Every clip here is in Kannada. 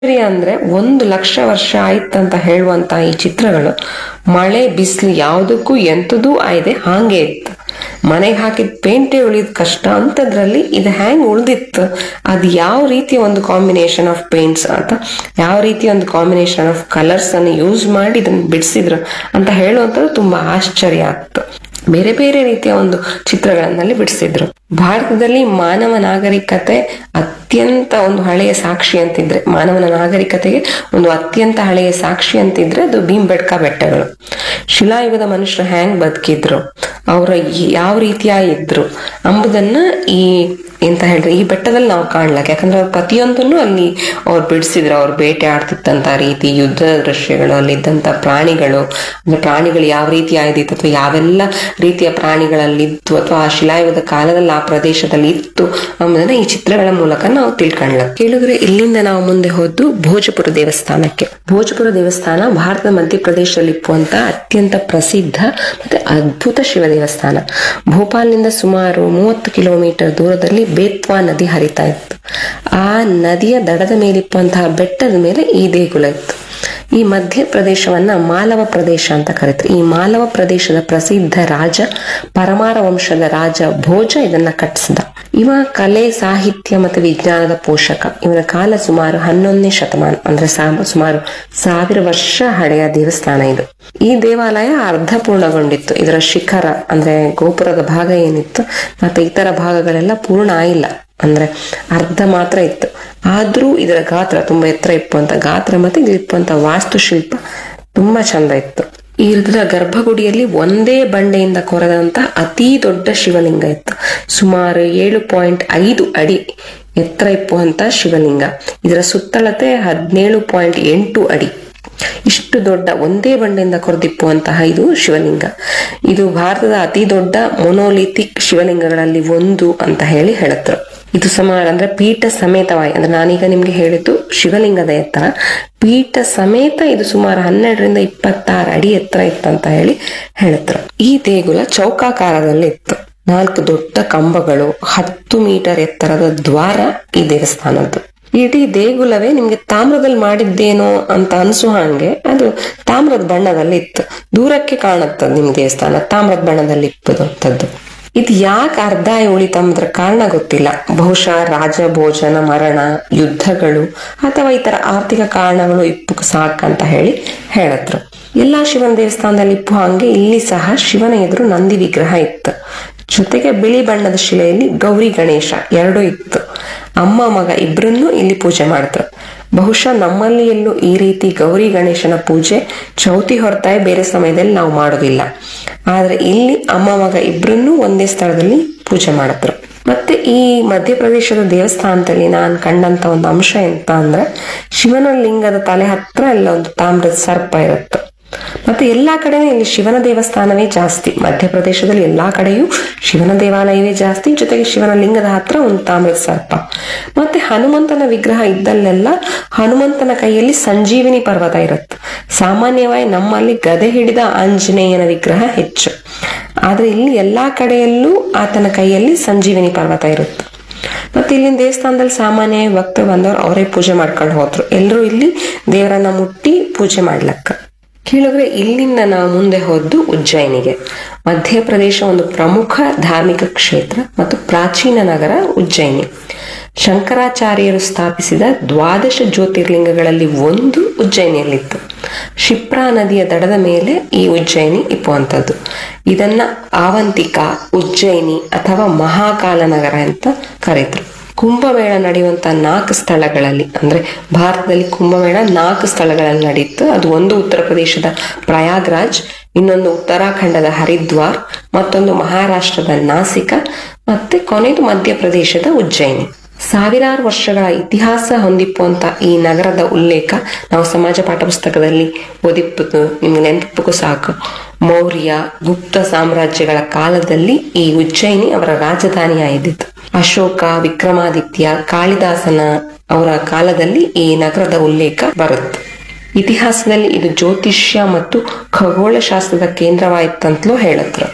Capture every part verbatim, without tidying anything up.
ಅಂದ್ರೆ ಒಂದು ಲಕ್ಷ ವರ್ಷ ಆಯ್ತಂತ ಹೇಳುವಂತ ಈ ಚಿತ್ರಗಳು ಮಳೆ ಬಿಸಿಲು ಯಾವುದಕ್ಕೂ ಎಂತದೂ ಆಯ್ದೆ ಹಾಗೆ ಇತ್ತು. ಮನೆಗೆ ಹಾಕಿದ ಪೇಂಟೇ ಉಳಿದ ಕಷ್ಟ ಅಂತದ್ರಲ್ಲಿ ಇದು ಹ್ಯಾಂಗ್ ಉಳ್ದಿತ್ತು, ಅದು ಯಾವ ರೀತಿಯ ಒಂದು ಕಾಂಬಿನೇಷನ್ ಆಫ್ ಪೇಂಟ್ಸ್ ಅಂತ ಯಾವ ರೀತಿಯ ಒಂದು ಕಾಂಬಿನೇಷನ್ ಆಫ್ ಕಲರ್ಸ್ ಅನ್ನು ಯೂಸ್ ಮಾಡಿ ಇದನ್ನ ಬಿಡಿಸಿದ್ರು ಅಂತ ಹೇಳುವಂತದ್ದು ತುಂಬಾ ಆಶ್ಚರ್ಯ ಆಗ್ತು. ಬೇರೆ ಬೇರೆ ರೀತಿಯ ಒಂದು ಚಿತ್ರಗಳನ್ನಲ್ಲಿ ಬಿಡಿಸಿದ್ರು. ಭಾರತದಲ್ಲಿ ಮಾನವ ನಾಗರಿಕತೆ ಅತ್ಯಂತ ಒಂದು ಹಳೆಯ ಸಾಕ್ಷಿ ಅಂತಿದ್ರೆ, ಮಾನವನ ನಾಗರಿಕತೆಗೆ ಒಂದು ಅತ್ಯಂತ ಹಳೆಯ ಸಾಕ್ಷಿ ಅಂತಿದ್ರೆ ಅದು ಭೀಮ್ಬೆಟ್ಕಾ ಬೆಟ್ಟಗಳು. ಶಿಲಾಯುಗದ ಮನುಷ್ಯರು ಹ್ಯಾಂಗ್ ಬದುಕಿದ್ರು, ಅವರ ಯಾವ ರೀತಿಯ ಇದ್ರು ಎಂಬುದನ್ನ ಈ ಎಂತ ಹೇಳಿದ್ರೆ ಈ ಬೆಟ್ಟದಲ್ಲಿ ನಾವು ಕಾಣ್ಲಕ್ಕ. ಯಾಕಂದ್ರೆ ಅವ್ರ ಪ್ರತಿಯೊಂದನ್ನು ಅಲ್ಲಿ ಅವ್ರು ಬಿಡಿಸಿದ್ರು. ಅವ್ರು ಬೇಟೆ ಆಡ್ತಿತ್ತಂತ ರೀತಿ, ಯುದ್ಧ ದೃಶ್ಯಗಳು, ಅಲ್ಲಿದ್ದಂತ ಪ್ರಾಣಿಗಳು, ಅಂದ್ರೆ ಪ್ರಾಣಿಗಳು ಯಾವ ರೀತಿ ಆಯ್ದಿತ್ತು ಅಥವಾ ಯಾವೆಲ್ಲ ರೀತಿಯ ಪ್ರಾಣಿಗಳಲ್ಲಿತ್ತು ಅಥವಾ ಆ ಶಿಲಾಯುಗದ ಕಾಲದಲ್ಲಿ ಆ ಪ್ರದೇಶದಲ್ಲಿ ಇತ್ತು ಎಂಬುದನ್ನ ಈ ಚಿತ್ರಗಳ ಮೂಲಕ ನಾವು ತಿಳ್ಕೊಳ್ಳ. ಕೇಳಿದ್ರೆ ಇಲ್ಲಿಂದ ನಾವು ಮುಂದೆ ಹೋದ್ದು ಭೋಜಪುರ ದೇವಸ್ಥಾನಕ್ಕೆ. ಭೋಜಪುರ ದೇವಸ್ಥಾನ ಭಾರತದ ಮಧ್ಯಪ್ರದೇಶದಲ್ಲಿ ಇಪ್ಪುವಂತ ಅತ್ಯಂತ ಪ್ರಸಿದ್ಧ ಮತ್ತೆ ಅದ್ಭುತ ಶಿವ ದೇವಸ್ಥಾನ. ಭೋಪಾಲ್ನಿಂದ ಸುಮಾರು ಮೂವತ್ತು ಕಿಲೋಮೀಟರ್ ದೂರದಲ್ಲಿ ಬೇತ್ವಾ ನದಿ ಹರಿತಾ ಇತ್ತು. ಆ ನದಿಯ ದಡದ ಮೇಲಿಪ್ಪುವಂತಹ ಬೆಟ್ಟದ ಮೇಲೆ ಈ ದೇಗುಲ ಇತ್ತು. ಈ ಮಧ್ಯ ಪ್ರದೇಶವನ್ನ ಮಾಲವ ಪ್ರದೇಶ ಅಂತ ಕರೀತಾರೆ. ಈ ಮಾಲವ ಪ್ರದೇಶದ ಪ್ರಸಿದ್ಧ ರಾಜ ಪರಮಾರ ವಂಶದ ರಾಜ ಭೋಜ ಇದನ್ನ ಕಟ್ಟಿಸಿದ. ಇವ ಕಲೆ, ಸಾಹಿತ್ಯ ಮತ್ತು ವಿಜ್ಞಾನದ ಪೋಷಕ. ಇವನ ಕಾಲ ಸುಮಾರು ಹನ್ನೊಂದನೇ ಶತಮಾನ, ಅಂದ್ರೆ ಸುಮಾರು ಸಾವಿರ ವರ್ಷ ಹಳೆಯ ದೇವಸ್ಥಾನ ಇದು. ಈ ದೇವಾಲಯ ಅರ್ಧ ಪೂರ್ಣಗೊಂಡಿತ್ತು. ಇದರ ಶಿಖರ ಅಂದ್ರೆ ಗೋಪುರದ ಭಾಗ ಏನಿತ್ತು ಮತ್ತೆ ಇತರ ಭಾಗಗಳೆಲ್ಲ ಪೂರ್ಣ ಆಯಿಲ್ಲ, ಅಂದ್ರೆ ಅರ್ಧ ಮಾತ್ರ ಇತ್ತು. ಆದ್ರೂ ಇದರ ಗಾತ್ರ ತುಂಬಾ ಎತ್ತರ ಇಪ್ಪುವಂತ ಗಾತ್ರ ಮತ್ತೆ ಇಪ್ಪುವಂತ ವಾಸ್ತುಶಿಲ್ಪ ತುಂಬಾ ಚಂದ ಇತ್ತು. ಈ ಇದರ ಗರ್ಭಗುಡಿಯಲ್ಲಿ ಒಂದೇ ಬಂಡೆಯಿಂದ ಕೊರೆದಂತ ಅತಿ ದೊಡ್ಡ ಶಿವಲಿಂಗ ಇತ್ತು. ಸುಮಾರು ಏಳು ಪಾಯಿಂಟ್ ಐದು ಅಡಿ ಎತ್ತರ ಇಪ್ಪುವಂತ ಶಿವಲಿಂಗ. ಇದರ ಸುತ್ತಳತೆ ಹದಿನೇಳು ಪಾಯಿಂಟ್ ಎಂಟು ಅಡಿ. ಇಷ್ಟು ದೊಡ್ಡ ಒಂದೇ ಬಂಡೆಯಿಂದ ಕೊರೆದಿಪ್ಪುವಂತಹ ಇದು ಶಿವಲಿಂಗ. ಇದು ಭಾರತದ ಅತಿ ದೊಡ್ಡ ಮೊನೋಲಿಥಿಕ್ ಶಿವಲಿಂಗಗಳಲ್ಲಿ ಒಂದು ಅಂತ ಹೇಳಿ ಹೇಳುತ್ತರು. ಇದು ಸುಮಾರು ಅಂದ್ರೆ ಪೀಠ ಸಮೇತವಾಗಿ, ಅಂದ್ರೆ ನಾನೀಗ ನಿಮ್ಗೆ ಹೇಳಿದ್ದು ಶಿವಲಿಂಗದ ಎತ್ತರ, ಪೀಠ ಸಮೇತ ಇದು ಸುಮಾರು ಹನ್ನೆರಡರಿಂದ ಇಪ್ಪತ್ತಾರು ಅಡಿ ಎತ್ತರ ಇತ್ತಂತ ಹೇಳಿ ಹೇಳುತ್ತರು. ಈ ದೇಗುಲ ಚೌಕಾಕಾರದಲ್ಲಿ ಇತ್ತು. ನಾಲ್ಕು ದೊಡ್ಡ ಕಂಬಗಳು, ಹತ್ತು ಮೀಟರ್ ಎತ್ತರದ ದ್ವಾರ ಈ ದೇವಸ್ಥಾನದ್ದು. ಇಡೀ ದೇಗುಲವೇ ನಿಮ್ಗೆ ತಾಮ್ರದಲ್ಲಿ ಮಾಡಿದ್ದೇನೋ ಅಂತ ಅನ್ಸು ಹಂಗೆ ಅದು ತಾಮ್ರದ ಬಣ್ಣದಲ್ಲಿ ಇತ್ತು. ದೂರಕ್ಕೆ ಕಾಣುತ್ತದೆ ನಿಮ್ ದೇವಸ್ಥಾನ ತಾಮ್ರದ ಬಣ್ಣದಲ್ಲಿ ಇಪ್ಪದಂತದ್ದು. ಇದು ಯಾಕೆ ಅರ್ಧ ಉಳಿತಂದ್ರ ಕಾರಣ ಗೊತ್ತಿಲ್ಲ. ಬಹುಶಃ ರಾಜ ಭೋಜನ, ಮರಣ, ಯುದ್ಧಗಳು ಅಥವಾ ಇತರ ಆರ್ಥಿಕ ಕಾರಣಗಳು ಇಪ್ಪು ಸಾಕಂತ ಹೇಳಿ ಹೇಳತ್ರು. ಎಲ್ಲಾ ಶಿವನ ದೇವಸ್ಥಾನದಲ್ಲಿ ಇಪ್ಪು ಹಂಗೆ ಇಲ್ಲಿ ಸಹ ಶಿವನ ಎದುರು ನಂದಿ ವಿಗ್ರಹ ಇತ್ತು. ಜೊತೆಗೆ ಬಿಳಿ ಬಣ್ಣದ ಶಿಲೆಯಲ್ಲಿ ಗೌರಿ ಗಣೇಶ ಎರಡೂ ಇತ್ತು. ಅಮ್ಮ ಮಗ ಇಬ್ರನ್ನು ಇಲ್ಲಿ ಪೂಜೆ ಮಾಡ್ತಾರೆ. ಬಹುಶಃ ನಮ್ಮಲ್ಲಿ ಎಲ್ಲೂ ಈ ರೀತಿ ಗೌರಿ ಗಣೇಶನ ಪೂಜೆ ಚೌತಿ ಹೊರತಾಗಿ ಬೇರೆ ಸಮಯದಲ್ಲಿ ನಾವು ಮಾಡೋದಿಲ್ಲ. ಆದ್ರೆ ಇಲ್ಲಿ ಅಮ್ಮ ಮಗ ಇಬ್ರನ್ನೂ ಒಂದೇ ಸ್ಥಳದಲ್ಲಿ ಪೂಜೆ ಮಾಡಿದ್ರು. ಮತ್ತೆ ಈ ಮಧ್ಯಪ್ರದೇಶದ ದೇವಸ್ಥಾನದಲ್ಲಿ ನಾನು ಕಂಡಂತ ಒಂದು ಅಂಶ ಎಂತ ಅಂದ್ರೆ, ಶಿವನ ಲಿಂಗದ ತಲೆ ಹತ್ರ ಎಲ್ಲ ಒಂದು ತಾಮ್ರದ ಸರ್ಪ ಇರುತ್ತೆ. ಮತ್ತೆ ಎಲ್ಲಾ ಕಡೆನೂ ಇಲ್ಲಿ ಶಿವನ ದೇವಸ್ಥಾನವೇ ಜಾಸ್ತಿ. ಮಧ್ಯಪ್ರದೇಶದಲ್ಲಿ ಎಲ್ಲಾ ಕಡೆಯೂ ಶಿವನ ದೇವಾಲಯವೇ ಜಾಸ್ತಿ. ಜೊತೆಗೆ ಶಿವನ ಲಿಂಗದ ಹತ್ರ ಒಂದು ತಾಮ್ರದ ಸರ್ಪ. ಮತ್ತೆ ಹನುಮಂತನ ವಿಗ್ರಹ ಇದ್ದಲ್ಲೆಲ್ಲ ಹನುಮಂತನ ಕೈಯಲ್ಲಿ ಸಂಜೀವಿನಿ ಪರ್ವತ ಇರುತ್ತೆ. ಸಾಮಾನ್ಯವಾಗಿ ನಮ್ಮಲ್ಲಿ ಗದೆ ಹಿಡಿದ ಆಂಜನೇಯನ ವಿಗ್ರಹ ಹೆಚ್ಚು, ಆದ್ರೆ ಇಲ್ಲಿ ಎಲ್ಲಾ ಕಡೆಯಲ್ಲೂ ಆತನ ಕೈಯಲ್ಲಿ ಸಂಜೀವಿನಿ ಪರ್ವತ ಇರುತ್ತೆ. ಮತ್ತೆ ಇಲ್ಲಿನ ದೇವಸ್ಥಾನದಲ್ಲಿ ಸಾಮಾನ್ಯ ಭಕ್ತರು ಬಂದವರು ಅವರೇ ಪೂಜೆ ಮಾಡ್ಕೊಂಡು ಹೋದ್ರು. ಎಲ್ಲರೂ ಇಲ್ಲಿ ದೇವರನ್ನ ಮುಟ್ಟಿ ಪೂಜೆ ಮಾಡ್ಲಕ್ಕ. ಕೇಳಿದ್ರೆ ಇಲ್ಲಿಂದ ನಾವು ಮುಂದೆ ಹೋದ್ದು ಉಜ್ಜಯಿನಿಗೆ. ಮಧ್ಯಪ್ರದೇಶ ಒಂದು ಪ್ರಮುಖ ಧಾರ್ಮಿಕ ಕ್ಷೇತ್ರ ಮತ್ತು ಪ್ರಾಚೀನ ನಗರ ಉಜ್ಜಯಿನಿ. ಶಂಕರಾಚಾರ್ಯರು ಸ್ಥಾಪಿಸಿದ ದ್ವಾದಶ ಜ್ಯೋತಿರ್ಲಿಂಗಗಳಲ್ಲಿ ಒಂದು ಉಜ್ಜಯಿನಿಯಲ್ಲಿತ್ತು. ಶಿಪ್ರಾ ನದಿಯ ದಡದ ಮೇಲೆ ಈ ಉಜ್ಜಯಿನಿ ಇಪ್ಪುವಂಥದ್ದು. ಇದನ್ನ ಆವಂತಿಕಾ, ಉಜ್ಜಯಿನಿ ಅಥವಾ ಮಹಾಕಾಲ ನಗರ ಅಂತ ಕರೀತಾರೆ. ಕುಂಭಮೇಳ ನಡೆಯುವಂತ ನಾಲ್ಕು ಸ್ಥಳಗಳಲ್ಲಿ, ಅಂದ್ರೆ ಭಾರತದಲ್ಲಿ ಕುಂಭಮೇಳ ನಾಲ್ಕು ಸ್ಥಳಗಳಲ್ಲಿ ನಡೆಯಿತು. ಅದು ಒಂದು ಉತ್ತರ ಪ್ರದೇಶದ ಪ್ರಯಾಗ್ರಾಜ್, ಇನ್ನೊಂದು ಉತ್ತರಾಖಂಡದ ಹರಿದ್ವಾರ್, ಮತ್ತೊಂದು ಮಹಾರಾಷ್ಟ್ರದ ನಾಸಿಕ, ಮತ್ತೆ ಕೊನೆಯದು ಮಧ್ಯಪ್ರದೇಶದ ಉಜ್ಜಯಿನಿ. ಸಾವಿರಾರು ವರ್ಷಗಳ ಇತಿಹಾಸ ಹೊಂದಿಪ್ಪುವಂತ ಈ ನಗರದ ಉಲ್ಲೇಖ ನಾವು ಸಮಾಜ ಪಾಠ ಪುಸ್ತಕದಲ್ಲಿ ಓದಿಪ್ಪುದು ನಿಮ್ಗೆ ನೆನಪಕ್ಕೂ ಸಾಕು. ಮೌರ್ಯ, ಗುಪ್ತ ಸಾಮ್ರಾಜ್ಯಗಳ ಕಾಲದಲ್ಲಿ ಈ ಉಜ್ಜಯಿನಿ ಅವರ ರಾಜಧಾನಿಯಾಗಿತ್ತು. ಅಶೋಕ, ವಿಕ್ರಮಾದಿತ್ಯ, ಕಾಳಿದಾಸನ ಅವರ ಕಾಲದಲ್ಲಿ ಈ ನಗರದ ಉಲ್ಲೇಖ ಬರುತ್ತೆ. ಇತಿಹಾಸದಲ್ಲಿ ಇದು ಜ್ಯೋತಿಷ್ಯ ಮತ್ತು ಖಗೋಳ ಶಾಸ್ತ್ರದ ಕೇಂದ್ರವಾಯಿತಂತಲೂ ಹೇಳತ್ರ.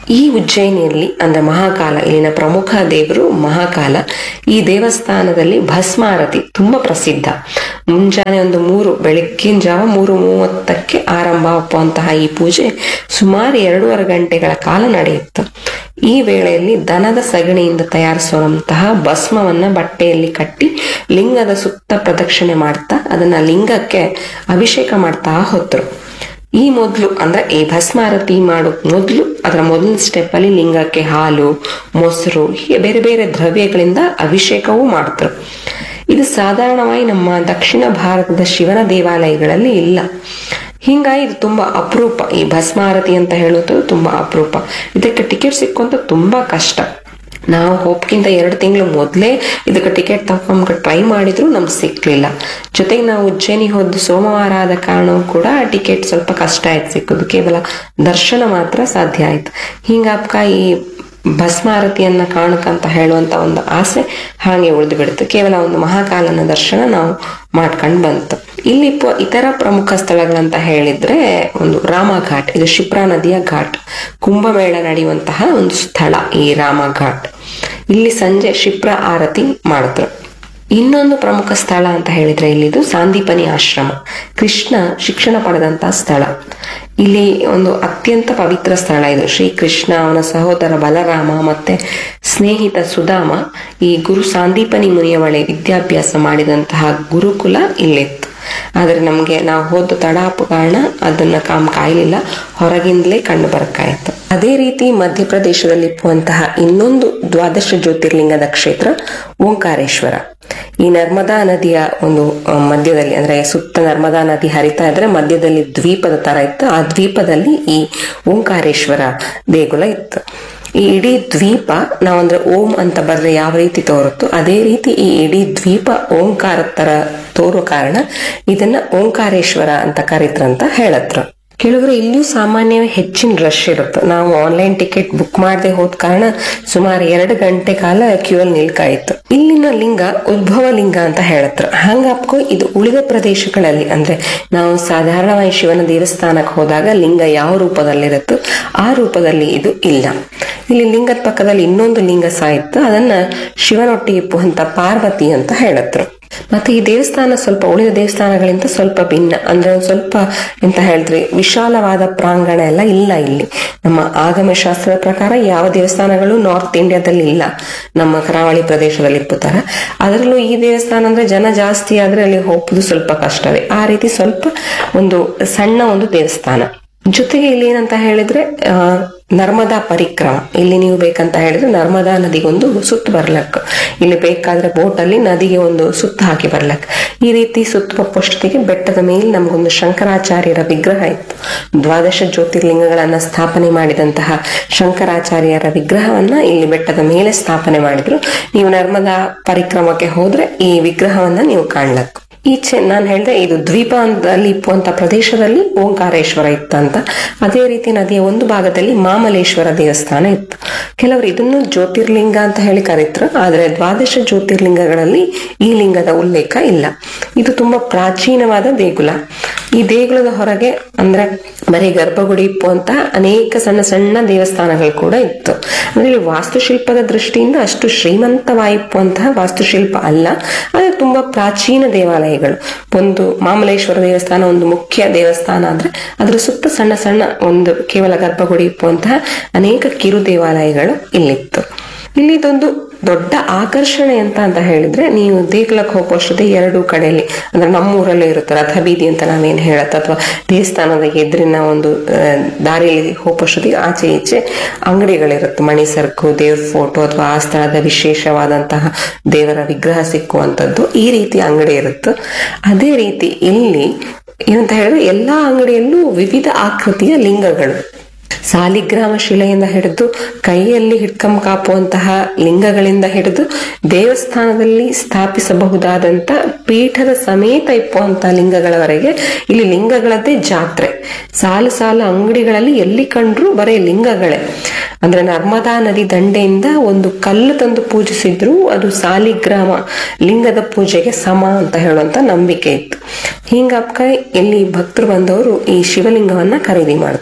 ಈ ಉಜ್ಜಯಿನಿಯಲ್ಲಿ ಅಂದ್ರೆ ಮಹಾಕಾಲ, ಇಲ್ಲಿನ ಪ್ರಮುಖ ದೇವರು ಮಹಾಕಾಲ. ಈ ದೇವಸ್ಥಾನದಲ್ಲಿ ಭಸ್ಮಾರತಿ ತುಂಬಾ ಪ್ರಸಿದ್ಧ. ಮುಂಜಾನೆ ಒಂದು ಮೂರು ಬೆಳಗ್ಗಿನ ಜಾವ ಮೂರು ಮೂವತ್ತಕ್ಕೆ ಆರಂಭ ಆಗುವಂತಹ ಈ ಪೂಜೆ ಸುಮಾರು ಎರಡೂವರೆ ಗಂಟೆಗಳ ಕಾಲ ನಡೆಯುತ್ತೆ. ಈ ವೇಳೆಯಲ್ಲಿ ದನದ ಸಗಣಿಯಿಂದ ತಯಾರಿಸುವಂತಹ ಭಸ್ಮವನ್ನ ಬಟ್ಟೆಯಲ್ಲಿ ಕಟ್ಟಿ ಲಿಂಗದ ಸುತ್ತ ಪ್ರದಕ್ಷಿಣೆ ಮಾಡ್ತಾ ಅದನ್ನ ಲಿಂಗಕ್ಕೆ ಅಭಿಷೇಕ ಮಾಡ್ತಾ ಹೊತ್ತರು. ಈ ಮೊದಲು ಅಂದ್ರೆ ಈ ಭಸ್ಮಾರತಿ ಮಾಡೋ ಮೊದಲು ಅದರ ಮೊದಲಿನ ಸ್ಟೆಪ್ ಅಲ್ಲಿ ಲಿಂಗಕ್ಕೆ ಹಾಲು, ಮೊಸರು, ಹೀಗೆ ಬೇರೆ ಬೇರೆ ದ್ರವ್ಯಗಳಿಂದ ಅಭಿಷೇಕವೂ ಮಾಡ್ತಾರೆ. ಇದು ಸಾಧಾರಣವಾಗಿ ನಮ್ಮ ದಕ್ಷಿಣ ಭಾರತದ ಶಿವನ ದೇವಾಲಯಗಳಲ್ಲಿ ಇಲ್ಲ. ಹಿಂಗಾಗಿ ಇದು ತುಂಬಾ ಅಪರೂಪ. ಈ ಭಸ್ಮಾರತಿ ಅಂತ ಹೇಳೋದು ತುಂಬಾ ಅಪರೂಪ. ಇದಕ್ಕೆ ಟಿಕೆಟ್ ಸಿಕ್ಕುವಂತ ತುಂಬಾ ಕಷ್ಟ. ನಾವು ಹೋಪ್ಕಿಂತ ಎರಡು ತಿಂಗಳು ಮೊದಲೇ ಇದಕ್ಕೆ ಟಿಕೆಟ್ ತಗೊಂಡು ಟ್ರೈ ಮಾಡಿದ್ರು ನಮ್ಗೆ ಸಿಕ್ಲಿಲ್ಲ. ಜೊತೆಗೆ ನಾವು ಉಜ್ಜಯಿನಿ ಹೋದ್ದು ಸೋಮವಾರ ಆದ ಕಾರಣವೂ ಕೂಡ ಟಿಕೆಟ್ ಸ್ವಲ್ಪ ಕಷ್ಟ ಆಯ್ತು ಸಿಕ್ಕುದು. ಕೇವಲ ದರ್ಶನ ಮಾತ್ರ ಸಾಧ್ಯ ಆಯ್ತು. ಹಿಂಗಾಪ್ಕ ಈ ಭಸ್ಮಾರತಿಯನ್ನ ಕಾಣಕಂತ ಹೇಳುವಂತ ಒಂದು ಆಸೆ ಹಾಗೆ ಉಳಿದು ಬಿಡುತ್ತೆ. ಕೇವಲ ಒಂದು ಮಹಾಕಾಲನ ದರ್ಶನ ನಾವು ಮಾಡ್ಕೊಂಡ್ ಬಂತು. ಇಲ್ಲಿ ಇತರ ಪ್ರಮುಖ ಸ್ಥಳಗಳಂತ ಹೇಳಿದ್ರೆ ಒಂದು ರಾಮಘಾಟ್, ಇದು ಶಿಪ್ರಾ ನದಿಯ ಘಾಟ್, ಕುಂಭಮೇಳ ನಡೆಯುವಂತಹ ಒಂದು ಸ್ಥಳ ಈ ರಾಮಘಾಟ್. ಇಲ್ಲಿ ಸಂಜೆ ಶಿಪ್ರಾ ಆರತಿ ಮಾಡಿದ್ರು. ಇನ್ನೊಂದು ಪ್ರಮುಖ ಸ್ಥಳ ಅಂತ ಹೇಳಿದ್ರೆ ಇಲ್ಲಿದು ಸಾಂದೀಪನಿ ಆಶ್ರಮ, ಕೃಷ್ಣ ಶಿಕ್ಷಣ ಪಡೆದಂತಹ ಸ್ಥಳ. ಇಲ್ಲಿ ಒಂದು ಅತ್ಯಂತ ಪವಿತ್ರ ಸ್ಥಳ ಇದು. ಶ್ರೀ ಕೃಷ್ಣ, ಅವನ ಸಹೋದರ ಬಲರಾಮ ಮತ್ತೆ ಸ್ನೇಹಿತ ಸುಧಾಮ ಈ ಗುರು ಸಾಂದೀಪನಿ ಮುನಿಯ ಬಳಿ ವಿದ್ಯಾಭ್ಯಾಸ ಮಾಡಿದಂತಹ ಗುರುಕುಲ ಇಲ್ಲಿತ್ತು. ಆದ್ರೆ ನಮ್ಗೆ ನಾವು ಹೋದ ತಡಾಪ ಕಾರಣ ಅದನ್ನ ಕಾಮ್ ಕಾಯ್ಲಿಲ್ಲ, ಹೊರಗಿಂದಲೇ ಕಂಡು ಬರಕಾಯ್ತು. ಅದೇ ರೀತಿ ಮಧ್ಯಪ್ರದೇಶದಲ್ಲಿ ಇಪ್ಪುವಂತಹ ಇನ್ನೊಂದು ದ್ವಾದಶ ಜ್ಯೋತಿರ್ಲಿಂಗದ ಕ್ಷೇತ್ರ ಓಂಕಾರೇಶ್ವರ. ಈ ನರ್ಮದಾ ನದಿಯ ಒಂದು ಮಧ್ಯದಲ್ಲಿ, ಅಂದ್ರೆ ಸುತ್ತ ನರ್ಮದಾ ನದಿ ಹರಿತಾ ಇದ್ರೆ ಮಧ್ಯದಲ್ಲಿ ದ್ವೀಪದ ತರ ಇತ್ತು. ಆ ದ್ವೀಪದಲ್ಲಿ ಈ ಓಂಕಾರೇಶ್ವರ ದೇಗುಲ ಇತ್ತು. ಈ ಇಡೀ ದ್ವೀಪ ನಾವಂದ್ರೆ ಓಂ ಅಂತ ಬರ್ರೆ ಯಾವ ರೀತಿ ತೋರುತ್ತೋ ಅದೇ ರೀತಿ ಈ ಇಡೀ ದ್ವೀಪ ಓಂಕಾರ ತರ ತೋರುವ ಕಾರಣ ಇದನ್ನ ಓಂಕಾರೇಶ್ವರ ಅಂತ ಕರೀತ್ರಂತ ಹೇಳತ್ರ. ಕೆಲವರು ಇಲ್ಲಿಯೂ ಸಾಮಾನ್ಯವಾಗಿ ಹೆಚ್ಚಿನ ರಶ್ ಇರುತ್ತೆ. ನಾವು ಆನ್ಲೈನ್ ಟಿಕೆಟ್ ಬುಕ್ ಮಾಡದೆ ಹೋದ ಕಾರಣ ಸುಮಾರು ಎರಡು ಗಂಟೆ ಕಾಲ ಕ್ಯೂ ಅಲ್ಲಿ ನಿಲ್ಕಾಯಿತು. ಇಲ್ಲಿನ ಲಿಂಗ ಉದ್ಭವ ಲಿಂಗ ಅಂತ ಹೇಳತ್ರ. ಹಂಗಪ್ಕೋ ಇದು ಉಳಿದ ಪ್ರದೇಶಗಳಲ್ಲಿ ಅಂದ್ರೆ ನಾವು ಸಾಧಾರಣವಾಗಿ ಶಿವನ ದೇವಸ್ಥಾನಕ್ಕೆ ಹೋದಾಗ ಲಿಂಗ ಯಾವ ರೂಪದಲ್ಲಿರುತ್ತೋ ಆ ರೂಪದಲ್ಲಿ ಇದು ಇಲ್ಲ. ಇಲ್ಲಿ ಲಿಂಗದ ಪಕ್ಕದಲ್ಲಿ ಇನ್ನೊಂದು ಲಿಂಗ ಸಹ ಇತ್ತು, ಅದನ್ನ ಶಿವನೊಟ್ಟಿಗೆ ಇಪ್ಪುವಂತ ಪಾರ್ವತಿ ಅಂತ ಹೇಳತ್ರು. ಮತ್ತೆ ಈ ದೇವಸ್ಥಾನ ಸ್ವಲ್ಪ ಉಳಿದ ದೇವಸ್ಥಾನಗಳಿಂದ ಸ್ವಲ್ಪ ಭಿನ್ನ. ಅಂದ್ರೆ ಒಂದ್ ಸ್ವಲ್ಪ ಎಂತ ಹೇಳಿದ್ರಿ ವಿಶಾಲವಾದ ಪ್ರಾಂಗಣ ಎಲ್ಲ ಇಲ್ಲ ಇಲ್ಲಿ. ನಮ್ಮ ಆಗಮ ಶಾಸ್ತ್ರದ ಪ್ರಕಾರ ಯಾವ ದೇವಸ್ಥಾನಗಳು ನಾರ್ತ್ ಇಂಡಿಯಾದಲ್ಲಿ ಇಲ್ಲ, ನಮ್ಮ ಕರಾವಳಿ ಪ್ರದೇಶದಲ್ಲಿ ಇಪ್ಪುತ್ತಾರೆ. ಅದರಲ್ಲೂ ಈ ದೇವಸ್ಥಾನ ಅಂದ್ರೆ ಜನ ಜಾಸ್ತಿ ಆದ್ರೆ ಅಲ್ಲಿ ಹೋಗುದು ಸ್ವಲ್ಪ ಕಷ್ಟವೇ. ಆ ರೀತಿ ಸ್ವಲ್ಪ ಒಂದು ಸಣ್ಣ ಒಂದು ದೇವಸ್ಥಾನ. ಜೊತೆಗೆ ಇಲ್ಲಿ ಏನಂತ ಹೇಳಿದ್ರೆ ಆ ನರ್ಮದಾ ಪರಿಕ್ರಮ. ಇಲ್ಲಿ ನೀವು ಬೇಕಂತ ಹೇಳಿದ್ರೆ ನರ್ಮದಾ ನದಿಗೊಂದು ಸುತ್ತು ಬರ್ಲಕ್, ಇಲ್ಲಿ ಬೇಕಾದ್ರೆ ಬೋಟ್ ಅಲ್ಲಿ ನದಿಗೆ ಒಂದು ಸುತ್ತು ಹಾಕಿ ಬರ್ಲಕ್. ಈ ರೀತಿ ಸುತ್ತು ಬಪ್ಪಷ್ಟೊತ್ತಿಗೆ ಬೆಟ್ಟದ ಮೇಲೆ ನಮಗೊಂದು ಶಂಕರಾಚಾರ್ಯರ ವಿಗ್ರಹ ಇತ್ತು. ದ್ವಾದಶ ಜ್ಯೋತಿರ್ಲಿಂಗಗಳನ್ನ ಸ್ಥಾಪನೆ ಮಾಡಿದಂತಹ ಶಂಕರಾಚಾರ್ಯರ ವಿಗ್ರಹವನ್ನ ಇಲ್ಲಿ ಬೆಟ್ಟದ ಮೇಲೆ ಸ್ಥಾಪನೆ ಮಾಡಿದ್ರು. ನೀವು ನರ್ಮದಾ ಪರಿಕ್ರಮಕ್ಕೆ ಹೋದ್ರೆ ಈ ವಿಗ್ರಹವನ್ನ ನೀವು ಕಾಣ್ಲಕ್. ಈಚೆ ನಾನು ಹೇಳಿದೆ ಇದು ದ್ವೀಪ ಅಲ್ಲಿ ಇಪ್ಪುವಂತ ಪ್ರದೇಶದಲ್ಲಿ ಓಂಕಾರೇಶ್ವರ ಇತ್ತಂತ. ಅದೇ ರೀತಿ ನದಿಯ ಒಂದು ಭಾಗದಲ್ಲಿ ಮಾಮಲೇಶ್ವರ ದೇವಸ್ಥಾನ ಇತ್ತು. ಕೆಲವರು ಇದನ್ನು ಜ್ಯೋತಿರ್ಲಿಂಗ ಅಂತ ಹೇಳಿ ಕರೀತರು, ಆದ್ರೆ ದ್ವಾದಶ ಜ್ಯೋತಿರ್ಲಿಂಗಗಳಲ್ಲಿ ಈ ಲಿಂಗದ ಉಲ್ಲೇಖ ಇಲ್ಲ. ಇದು ತುಂಬಾ ಪ್ರಾಚೀನವಾದ ದೇಗುಲ. ಈ ದೇಗುಲದ ಹೊರಗೆ ಅಂದ್ರೆ ಬರೀ ಗರ್ಭಗುಡಿ ಇಪ್ಪುವಂತ ಅನೇಕ ಸಣ್ಣ ಸಣ್ಣ ದೇವಸ್ಥಾನಗಳು ಕೂಡ ಇತ್ತು. ಅಂದ್ರೆ ಇಲ್ಲಿ ವಾಸ್ತುಶಿಲ್ಪದ ದೃಷ್ಟಿಯಿಂದ ಅಷ್ಟು ಶ್ರೀಮಂತವಾಗಿಪ್ಪುವಂತಹ ವಾಸ್ತುಶಿಲ್ಪ ಅಲ್ಲ, ಆದ್ರೆ ತುಂಬಾ ಪ್ರಾಚೀನ ದೇವಾಲಯಗಳು. ಒಂದು ಮಾಮಲೇಶ್ವರ ದೇವಸ್ಥಾನ ಒಂದು ಮುಖ್ಯ ದೇವಸ್ಥಾನ ಆದ್ರೆ ಅದರ ಸುತ್ತ ಸಣ್ಣ ಸಣ್ಣ ಒಂದು ಕೇವಲ ಗರ್ಭಗುಡಿ ಇಪ್ಪುವಂತಹ ಅನೇಕ ಕಿರು ದೇವಾಲಯಗಳು ಇಲ್ಲಿತ್ತು. ಇಲ್ಲಿ ಇದೊಂದು ದೊಡ್ಡ ಆಕರ್ಷಣೆ ಅಂತ ಅಂತ ಹೇಳಿದ್ರೆ ನೀವು ದೇಗುಲಕ್ಕೆ ಹೋಗುವಷ್ಟೇ ಎರಡು ಕಡೆಯಲ್ಲಿ ಅಂದ್ರೆ ನಮ್ಮೂರಲ್ಲೇ ಇರುತ್ತೆ ರಥ ಬೀದಿ ಅಂತ ನಾವೇನ್ ಹೇಳತ್ತ, ಅಥವಾ ದೇವಸ್ಥಾನದ ಎದುರಿನ ಒಂದು ದಾರಿಯಲ್ಲಿ ಹೋಗುವಷ್ಟೊತ್ತಿಗೆ ಆಚೆ ಈಚೆ ಅಂಗಡಿಗಳಿರುತ್ತೆ. ಮಣಿ ಸರ್ಕು, ದೇವ್ರ ಫೋಟೋ ಅಥವಾ ಆ ಸ್ಥಳದ ವಿಶೇಷವಾದಂತಹ ದೇವರ ವಿಗ್ರಹ ಸಿಕ್ಕುವಂತದ್ದು ಈ ರೀತಿ ಅಂಗಡಿ ಇರುತ್ತೆ. ಅದೇ ರೀತಿ ಇಲ್ಲಿ ಏನಂತ ಹೇಳಿದ್ರೆ ಎಲ್ಲಾ ಅಂಗಡಿಯಲ್ಲೂ ವಿವಿಧ ಆಕೃತಿಯ ಲಿಂಗಗಳು, ಸಾಲಿಗ್ರಾಮ ಶಿಲೆಯಿಂದ ಹಿಡಿದು ಕೈಯಲ್ಲಿ ಹಿಡ್ಕಂ ಕಾಪುವಂತಹ ಲಿಂಗಗಳಿಂದ ಹಿಡಿದು ದೇವಸ್ಥಾನದಲ್ಲಿ ಸ್ಥಾಪಿಸಬಹುದಾದಂತ ಪೀಠದ ಸಮೇತ ಇಪ್ಪುವಂತಹ ಲಿಂಗಗಳವರೆಗೆ ಇಲ್ಲಿ ಲಿಂಗಗಳದ್ದೇ ಜಾತ್ರೆ. ಸಾಲು ಸಾಲು ಅಂಗಡಿಗಳಲ್ಲಿ ಎಲ್ಲಿ ಕಂಡ್ರು ಬರೀ ಲಿಂಗಗಳೇ. ಅಂದ್ರೆ ನರ್ಮದಾ ನದಿ ದಂಡೆಯಿಂದ ಒಂದು ಕಲ್ಲು ತಂದು ಪೂಜಿಸಿದ್ರು ಅದು ಸಾಲಿಗ್ರಾಮ ಲಿಂಗದ ಪೂಜೆಗೆ ಸಮ ಅಂತ ಹೇಳುವಂತ ನಂಬಿಕೆ ಇತ್ತು. ಹಿಂಗಪ್ಪ ಇಲ್ಲಿ ಭಕ್ತರು ಬಂದವರು ಈ ಶಿವಲಿಂಗವನ್ನ ಖರೀದಿ ಮಾಡ್ತಾರೆ.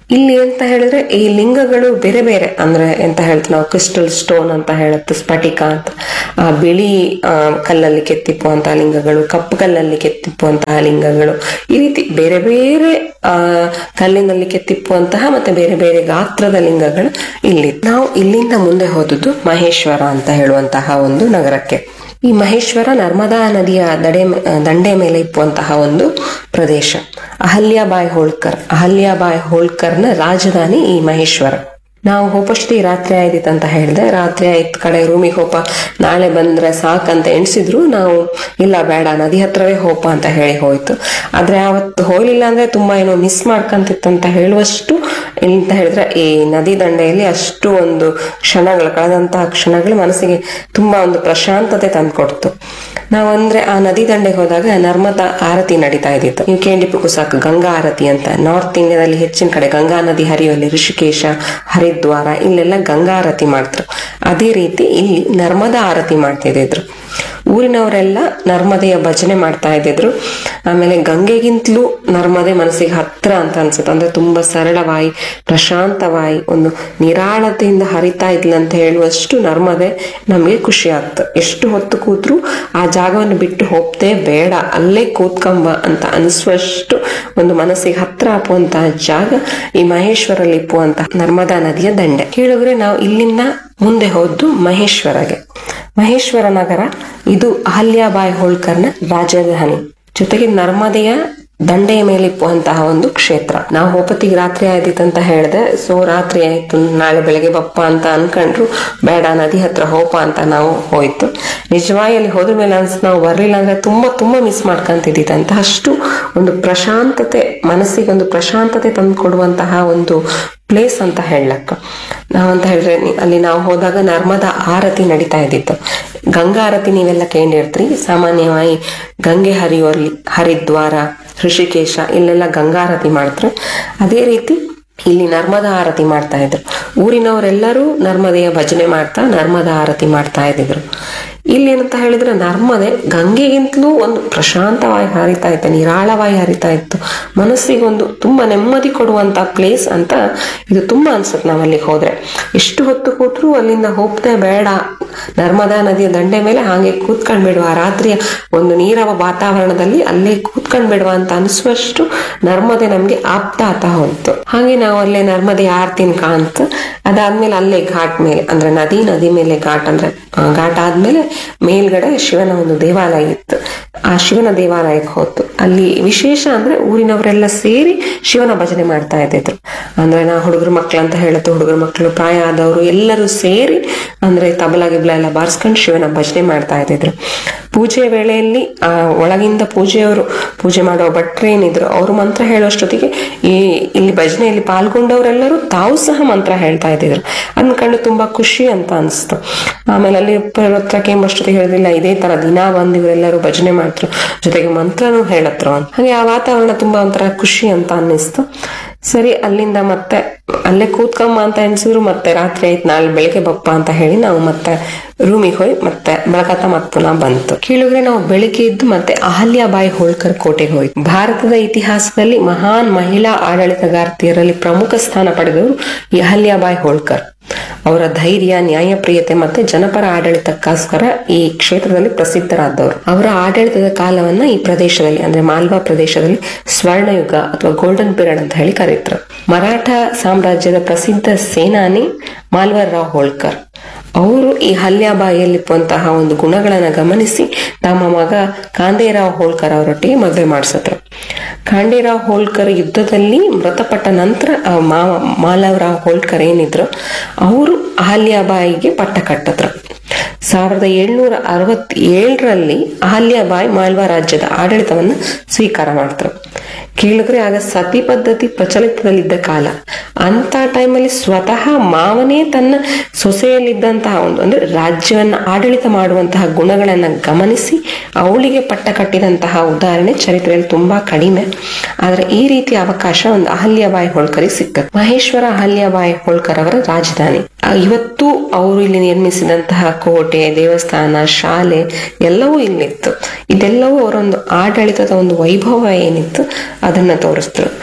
ಇಲ್ಲಿ ಅಂತ ಹೇಳಿದ್ರೆ ಈ ಲಿಂಗಗಳು ಬೇರೆ ಬೇರೆ, ಅಂದ್ರೆ ಎಂತ ಹೇಳ್ತೀವಿ ನಾವು ಕ್ರಿಸ್ಟಲ್ ಸ್ಟೋನ್ ಅಂತ ಹೇಳುತ್ತೆ, ಸ್ಫಟಿಕ ಅಂತ, ಆ ಬಿಳಿ ಆ ಕಲ್ಲಲ್ಲಿ ಕೆತ್ತಿಪ್ಪುವಂತಹ ಲಿಂಗಗಳು, ಕಪ್ಪು ಕಲ್ಲಲ್ಲಿ ಕೆತ್ತಿಪ್ಪುವಂತಹ ಲಿಂಗಗಳು, ಈ ರೀತಿ ಬೇರೆ ಬೇರೆ ಆ ಕಲ್ಲಿನಲ್ಲಿ ಕೆತ್ತಿಪ್ಪುವಂತಹ ಮತ್ತೆ ಬೇರೆ ಬೇರೆ ಗಾತ್ರದ ಲಿಂಗಗಳು ಇಲ್ಲಿ. ನಾವು ಇಲ್ಲಿಂದ ಮುಂದೆ ಹೋದದ್ದು ಮಹೇಶ್ವರ ಅಂತ ಹೇಳುವಂತಹ ಒಂದು ನಗರಕ್ಕೆ. ಈ ಮಹೇಶ್ವರ ನರ್ಮದಾ ನದಿಯ ದಡೆ ದಂಡೆ ಮೇಲೆ ಇಪ್ಪುವಂತಹ ಒಂದು ಪ್ರದೇಶ. ಅಹಲ್ಯಾಬಾಯಿ ಹೋಳ್ಕರ್ ಅಹಲ್ಯಾಬಾಯಿ ಹೋಳ್ಕರ್ನ ರಾಜಧಾನಿ ಈ ಮಹೇಶ್ವರ. ನಾವು ಹೋಪಷ್ಟಿ ರಾತ್ರಿ ಆಯ್ತಿತ್ತು ಅಂತ ಹೇಳಿದೆ. ರಾತ್ರಿ ಆಯ್ತು ಕಡೆ ರೂಮಿಗೆ ಹೋಪ, ನಾಳೆ ಬಂದ್ರೆ ಸಾಕಂತ ಎಣಿಸಿದ್ರು. ನಾವು ಇಲ್ಲ ಬೇಡ ನದಿ ಹತ್ರವೇ ಹೋಪ ಅಂತ ಹೇಳಿ ಹೋಯ್ತು. ಆದ್ರೆ ಅವತ್ತು ಹೋಗ್ಲಿಲ್ಲ ಅಂದ್ರೆ ತುಂಬಾ ಏನೋ ಮಿಸ್ ಮಾಡ್ಕಂತಿತ್ತು ಅಂತ ಹೇಳುವಷ್ಟು ಎಂತ ಹೇಳಿದ್ರೆ ಈ ನದಿ ದಂಡೆಯಲ್ಲಿ ಅಷ್ಟು ಒಂದು ಕ್ಷಣಗಳು ಕಳೆದಂತಹ ಕ್ಷಣಗಳು ಮನಸ್ಸಿಗೆ ತುಂಬಾ ಒಂದು ಪ್ರಶಾಂತತೆ ತಂದ್ಕೊಡ್ತು. ನಾವಂದ್ರೆ ಆ ನದಿ ದಂಡೆಗೆ ಹೋದಾಗ ನರ್ಮದಾ ಆರತಿ ನಡೀತಾ ಇದ್ದಿತ್ತು. ನೀವು ಕೇಳಿಪಕ್ಕೂ ಸಾಕು, ಗಂಗಾ ಆರತಿ ಅಂತ. ನಾರ್ತ್ ಇಂಡಿಯಾದಲ್ಲಿ ಹೆಚ್ಚಿನ ಕಡೆ ಗಂಗಾ ನದಿ ಹರಿಯುವಲ್ಲಿ ಋಷಿಕೇಶ, ಹರಿದ್ವಾರ ಇಲ್ಲೆಲ್ಲ ಗಂಗಾ ಆರತಿ ಮಾಡ್ತಾರೆ. ಅದೇ ರೀತಿ ಇಲ್ಲಿ ನರ್ಮದಾ ಆರತಿ ಮಾಡ್ತಿದ್ರು. ಊರಿನವರೆಲ್ಲ ನರ್ಮದೆಯ ಭಜನೆ ಮಾಡ್ತಾ ಇದ್ದಿದ್ರು. ಆಮೇಲೆ ಗಂಗೆಗಿಂತಲೂ ನರ್ಮದೆ ಮನಸ್ಸಿಗೆ ಹತ್ರ ಅಂತ ಅನ್ಸುತ್ತೆ. ಅಂದ್ರೆ ತುಂಬಾ ಸರಳವಾಯಿ, ಪ್ರಶಾಂತವಾಯಿ, ಒಂದು ನಿರಾಳತೆಯಿಂದ ಹರಿತಾ ಇದ್ಲ ಅಂತ ಹೇಳುವಷ್ಟು ನರ್ಮದೆ ನಮ್ಗೆ ಖುಷಿ ಆಗ್ತದೆ. ಎಷ್ಟು ಹೊತ್ತು ಕೂತ್ರು ಆ ಜಾಗವನ್ನು ಬಿಟ್ಟು ಹೋಗ್ತೇ ಬೇಡ, ಅಲ್ಲೇ ಕೂತ್ಕಂಬ ಅಂತ ಅನಿಸುವಷ್ಟು ಒಂದು ಮನಸ್ಸಿಗೆ ಹತ್ರ ಹಾಕುವಂತಹ ಜಾಗ ಈ ಮಹೇಶ್ವರಲ್ಲಿ ಇಪ್ಪುವಂತಹ ನರ್ಮದಾ ನದಿಯ ದಂಡೆ. ಕೇಳಿದ್ರೆ ನಾವು ಇಲ್ಲಿಂದ ಮುಂದೆ ಹೋದ್ದು ಮಹೇಶ್ವರಗೆ. ಮಹೇಶ್ವರ ನಗರ ಇದು ಅಹಲ್ಯಾಬಾಯಿ ಹೋಳ್ಕರ್ನ ರಾಜಧಾನಿ, ಜೊತೆಗೆ ನರ್ಮದೆಯ ದಂಡೆಯ ಮೇಲೆ ಇಪ್ಪುವಂತಹ ಒಂದು ಕ್ಷೇತ್ರ. ನಾವು ಹೋಪತ್ತಿಗೆ ರಾತ್ರಿ ಆಯ್ತಿತ್ತು ಅಂತ ಹೇಳಿದೆ. ಸೊ ರಾತ್ರಿ ಆಯ್ತು, ನಾಳೆ ಬೆಳಗ್ಗೆ ಬಪ್ಪ ಅಂತ ಅನ್ಕೊಂಡ್ರು. ಬೇಡ ನದಿ ಹತ್ರ ಹೋಪ ಅಂತ ನಾವು ಹೋಯ್ತು. ನಿಜವಾಗಿ ಅಲ್ಲಿ ಹೋದ್ರ ಮೇಲೆ ಅನ್ಸ್ ನಾವು ಬರ್ಲಿಲ್ಲ ಅಂದ್ರೆ ತುಂಬಾ ತುಂಬಾ ಮಿಸ್ ಮಾಡ್ಕೊಂತಿದ್ದಿತ್ತು ಅಂತ. ಅಷ್ಟು ಒಂದು ಪ್ರಶಾಂತತೆ, ಮನಸ್ಸಿಗೆ ಒಂದು ಪ್ರಶಾಂತತೆ ತಂದು ಕೊಡುವಂತಹ ಒಂದು ಪ್ಲೇಸ್ ಅಂತ ಹೇಳಕ್ಕ. ನಾವಂತ ಹೇಳಿದ್ರೆ ಅಲ್ಲಿ ನಾವು ಹೋದಾಗ ನರ್ಮದಾ ಆರತಿ ನಡೀತಾ ಇದ್ದಿತ್ತು. ಗಂಗಾ ಆರತಿ ನೀವೆಲ್ಲ ಕೇಳಿರ್ತೀರಿ. ಸಾಮಾನ್ಯವಾಗಿ ಗಂಗೆ ಹರಿಯುವಲ್ಲಿ ಹರಿದ್ವಾರ, ಋಷಿಕೇಶ ಇಲ್ಲೆಲ್ಲ ಗಂಗಾರತಿ ಮಾಡ್ತಾರೆ. ಅದೇ ರೀತಿ ಇಲ್ಲಿ ನರ್ಮದಾ ಆರತಿ ಮಾಡ್ತಾ ಇದ್ರು. ಊರಿನವರೆಲ್ಲರೂ ನರ್ಮದೆಯ ಭಜನೆ ಮಾಡ್ತಾ ನರ್ಮದಾ ಆರತಿ ಮಾಡ್ತಾ ಇದ್ರು. ಇಲ್ಲಿ ಏನಂತ ಹೇಳಿದ್ರೆ ನರ್ಮದೆ ಗಂಗೆಗಿಂತಲೂ ಒಂದು ಪ್ರಶಾಂತವಾಗಿ ಹರಿತಾ ಇತ್ತು, ನಿರಾಳವಾಗಿ ಹರಿತಾ ಇತ್ತು. ಮನಸ್ಸಿಗೊಂದು ತುಂಬಾ ನೆಮ್ಮದಿ ಕೊಡುವಂತ ಪ್ಲೇಸ್ ಅಂತ ಇದು ತುಂಬಾ ಅನ್ಸುತ್ತೆ. ನಾವ್ ಅಲ್ಲಿಗೆ ಹೋದ್ರೆ ಎಷ್ಟು ಹೊತ್ತು ಕೂತ್ರು ಅಲ್ಲಿಂದ ಹೋಗ್ತೇ ಬೇಡ, ನರ್ಮದಾ ನದಿಯ ದಂಡೆ ಮೇಲೆ ಹಾಗೆ ಕೂತ್ಕೊಂಡ್ ಬಿಡುವ, ರಾತ್ರಿಯ ಒಂದು ನೀರವ ವಾತಾವರಣದಲ್ಲಿ ಅಲ್ಲೇ ಕೂತ್ಕೊಂಡ್ ಬಿಡುವ ಅಂತ ಅನಿಸುವಷ್ಟು ನರ್ಮದೆ ನಮ್ಗೆ ಆಪ್ತ ಆತ ಹೋಯ್ತು. ಹಾಗೆ ನಾವು ಅಲ್ಲೇ ನರ್ಮದೆ ಆರ್ತಿನ ಕಾಂತ, ಅದಾದ್ಮೇಲೆ ಅಲ್ಲೇ ಘಾಟ್ ಮೇಲೆ, ಅಂದ್ರೆ ನದಿ ನದಿ ಮೇಲೆ ಘಾಟ್, ಅಂದ್ರೆ ಘಾಟ್ ಆದ್ಮೇಲೆ ಮೇಲ್ಗಡೆ ಶಿವನ ಒಂದು ದೇವಾಲಯ ಇತ್ತು. ಆ ಶಿವನ ದೇವಾಲಯಕ್ಕೆ ಹೋತು. ಅಲ್ಲಿ ವಿಶೇಷ ಅಂದ್ರೆ ಊರಿನವರೆಲ್ಲ ಸೇರಿ ಶಿವನ ಭಜನೆ ಮಾಡ್ತಾ ಇದ್ದಿದ್ರು. ಅಂದ್ರೆ ನಾ ಹುಡುಗರ ಮಕ್ಳು ಅಂತ ಹೇಳುತ್ತೆ, ಹುಡುಗರ ಮಕ್ಕಳು, ಪ್ರಾಯ ಆದವರು ಎಲ್ಲರೂ ಸೇರಿ ಅಂದ್ರೆ ತಬಲ ಗಿಬ್ಲ ಎಲ್ಲ ಬಾರಿಸ್ಕೊಂಡು ಶಿವನ ಭಜನೆ ಮಾಡ್ತಾ ಇದ್ದಿದ್ರು. ಪೂಜೆ ವೇಳೆಯಲ್ಲಿ ಆ ಒಳಗಿಂದ ಪೂಜೆಯವರು ಪೂಜೆ ಮಾಡೋ ಭಟ್ರು ಏನಿದ್ರು ಅವರು ಮಂತ್ರ ಹೇಳೋಷ್ಟೊತ್ತಿಗೆ ಈ ಇಲ್ಲಿ ಭಜನೆಯಲ್ಲಿ ಪಾಲ್ಗೊಂಡವರೆಲ್ಲರೂ ತಾವು ಸಹ ಮಂತ್ರ ಹೇಳ್ತಾ ಇದ್ದಿದ್ರು. ಅನ್ಕೊಂಡು ತುಂಬಾ ಖುಷಿ ಅಂತ ಅನ್ಸ್ತು. ಆಮೇಲೆ ಅಲ್ಲಿ ಹತ್ರಕ್ಕೆ ಎಂಬಷ್ಟೊತ್ತಿಗೆ ಹೇಳಿದಿಲ್ಲ, ಇದೇ ತರ ದಿನ ಬಂದು ಇವರೆಲ್ಲರೂ ಭಜನೆ ಮಾಡ್ತರು, ಜೊತೆಗೆ ಮಂತ್ರನೂ ಹೇಳತ್ರು ಅಂತ. ಹಾಗೆ ಆ ವಾತಾವರಣ ತುಂಬಾ ಒಂಥರ ಖುಷಿ ಅಂತ ಅನ್ನಿಸ್ತು. ಸರಿ, ಅಲ್ಲಿಂದ ಮತ್ತೆ ಅಲ್ಲೇ ಕೂತ್ಕಮ್ಮ ಅಂತ ಎನ್ಸಿದ್ರು. ಮತ್ತೆ ರಾತ್ರಿ ಆಯ್ತು, ನಾಳೆ ಬೆಳಿಗ್ಗೆ ಬಪ್ಪ ಅಂತ ಹೇಳಿ ನಾವು ಮತ್ತೆ ರೂಮಿಗೆ ಹೋಗಿ ಮತ್ತೆ ಬೆಳಕತ್ತ ಮತ್ ಪುನಃ ಬಂತು. ಕೇಳಿದ್ರೆ ನಾವು ಬೆಳಿಗ್ಗೆ ಇದ್ದು ಮತ್ತೆ ಅಹಲ್ಯಾಬಾಯಿ ಹೋಳ್ಕರ್ ಕೋಟೆಗೆ ಹೋಯ್ತು. ಭಾರತದ ಇತಿಹಾಸದಲ್ಲಿ ಮಹಾನ್ ಮಹಿಳಾ ಆಡಳಿತಗಾರ್ತಿಯರಲ್ಲಿ ಪ್ರಮುಖ ಸ್ಥಾನ ಪಡೆದವರು ಈ ಅಹಲ್ಯಾಬಾಯಿ ಹೋಳ್ಕರ್. ಅವರ ಧೈರ್ಯ, ನ್ಯಾಯಪ್ರಿಯತೆ ಮತ್ತೆ ಜನಪರ ಆಡಳಿತಕ್ಕೋಸ್ಕರ ಈ ಕ್ಷೇತ್ರದಲ್ಲಿ ಪ್ರಸಿದ್ಧರಾದವರು. ಅವರ ಆಡಳಿತದ ಕಾಲವನ್ನ ಈ ಪ್ರದೇಶದಲ್ಲಿ ಅಂದ್ರೆ ಮಾಲ್ವಾ ಪ್ರದೇಶದಲ್ಲಿ ಸ್ವರ್ಣಯುಗ ಅಥವಾ ಗೋಲ್ಡನ್ ಪೀರಿಯಡ್ ಅಂತ ಹೇಳಿ ಕರೀತಾರೆ. ಮರಾಠ ಸಾಮ್ರಾಜ್ಯದ ಪ್ರಸಿದ್ಧ ಸೇನಾನಿ ಮಾಲ್ವರ್ ರಾವ್ ಹೋಳ್ಕರ್ ಅವರು ಈ ಅಹಲ್ಯಾಬಾಯಿಯಲ್ಲಿಪ್ಪುವಂತಹ ಒಂದು ಗುಣಗಳನ್ನ ಗಮನಿಸಿ ತಮ್ಮ ಮಗ ಖಾಂಡೇರಾವ್ ಹೋಳ್ಕರ್ ಅವರೊಟ್ಟಿಗೆ ಮದುವೆ ಮಾಡಿಸಿದ್ರು. ಖಾಂಡೇರಾವ್ ಹೋಳ್ಕರ್ ಯುದ್ಧದಲ್ಲಿ ಮೃತಪಟ್ಟ ನಂತರ ಮಾವ ಮಾಲವರಾವ್ ಹೋಳ್ಕರ್ ಏನಿದ್ರು ಅವರು ಅಹಲ್ಯಾಬಾಯಿಗೆ ಪಟ್ಟ ಕಟ್ಟಿದ್ರು. ಸಾವಿರದ ಏಳ್ನೂರ ಅರವತ್ ಏಳರಲ್ಲಿ ಅಹಲ್ಯಾಬಾಯಿ ಮಾಲ್ವಾ ರಾಜ್ಯದ ಆಡಳಿತವನ್ನ ಸ್ವೀಕಾರ ಮಾಡ್ತಾರೆ. ಕೇಳಿದ್ರೆ ಆಗ ಸತಿ ಪದ್ಧತಿ ಪ್ರಚಲಿತದಲ್ಲಿದ್ದ ಕಾಲ. ಅಂತ ಟೈಮಲ್ಲಿ ಸ್ವತಃ ಮಾವನೇ ತನ್ನ ಸೊಸೆಯಲ್ಲಿದ್ದಂತಹ ಒಂದು ಅಂದ್ರೆ ರಾಜ್ಯವನ್ನ ಆಡಳಿತ ಮಾಡುವಂತಹ ಗುಣಗಳನ್ನ ಗಮನಿಸಿ ಅವಳಿಗೆ ಪಟ್ಟ ಕಟ್ಟಿದಂತಹ ಉದಾಹರಣೆ ಚರಿತ್ರೆಯಲ್ಲಿ ತುಂಬಾ ಕಡಿಮೆ. ಆದ್ರೆ ಈ ರೀತಿಯ ಅವಕಾಶ ಒಂದು ಅಹಲ್ಯಾಬಾಯಿ ಹೋಳ್ಕರಿಗೆ ಸಿಕ್ಕ. ಮಹೇಶ್ವರ ಅಹಲ್ಯಾಬಾಯಿ ಹೋಳ್ಕರ್ ಅವರ ರಾಜಧಾನಿ. ಇವತ್ತು ಅವರು ಇಲ್ಲಿ ನಿರ್ಮಿಸಿದಂತಹ ಕೋಟೆ, ದೇವಸ್ಥಾನ, ಶಾಲೆ ಎಲ್ಲವೂ ಇಲ್ಲಿತ್ತು. ಇದೆಲ್ಲವೂ ಅವರೊಂದು ಆಡಳಿತದ ಒಂದು ವೈಭವ ಏನಿತ್ತು ಅದನ್ನ ತೋರಿಸಿದ್ರು.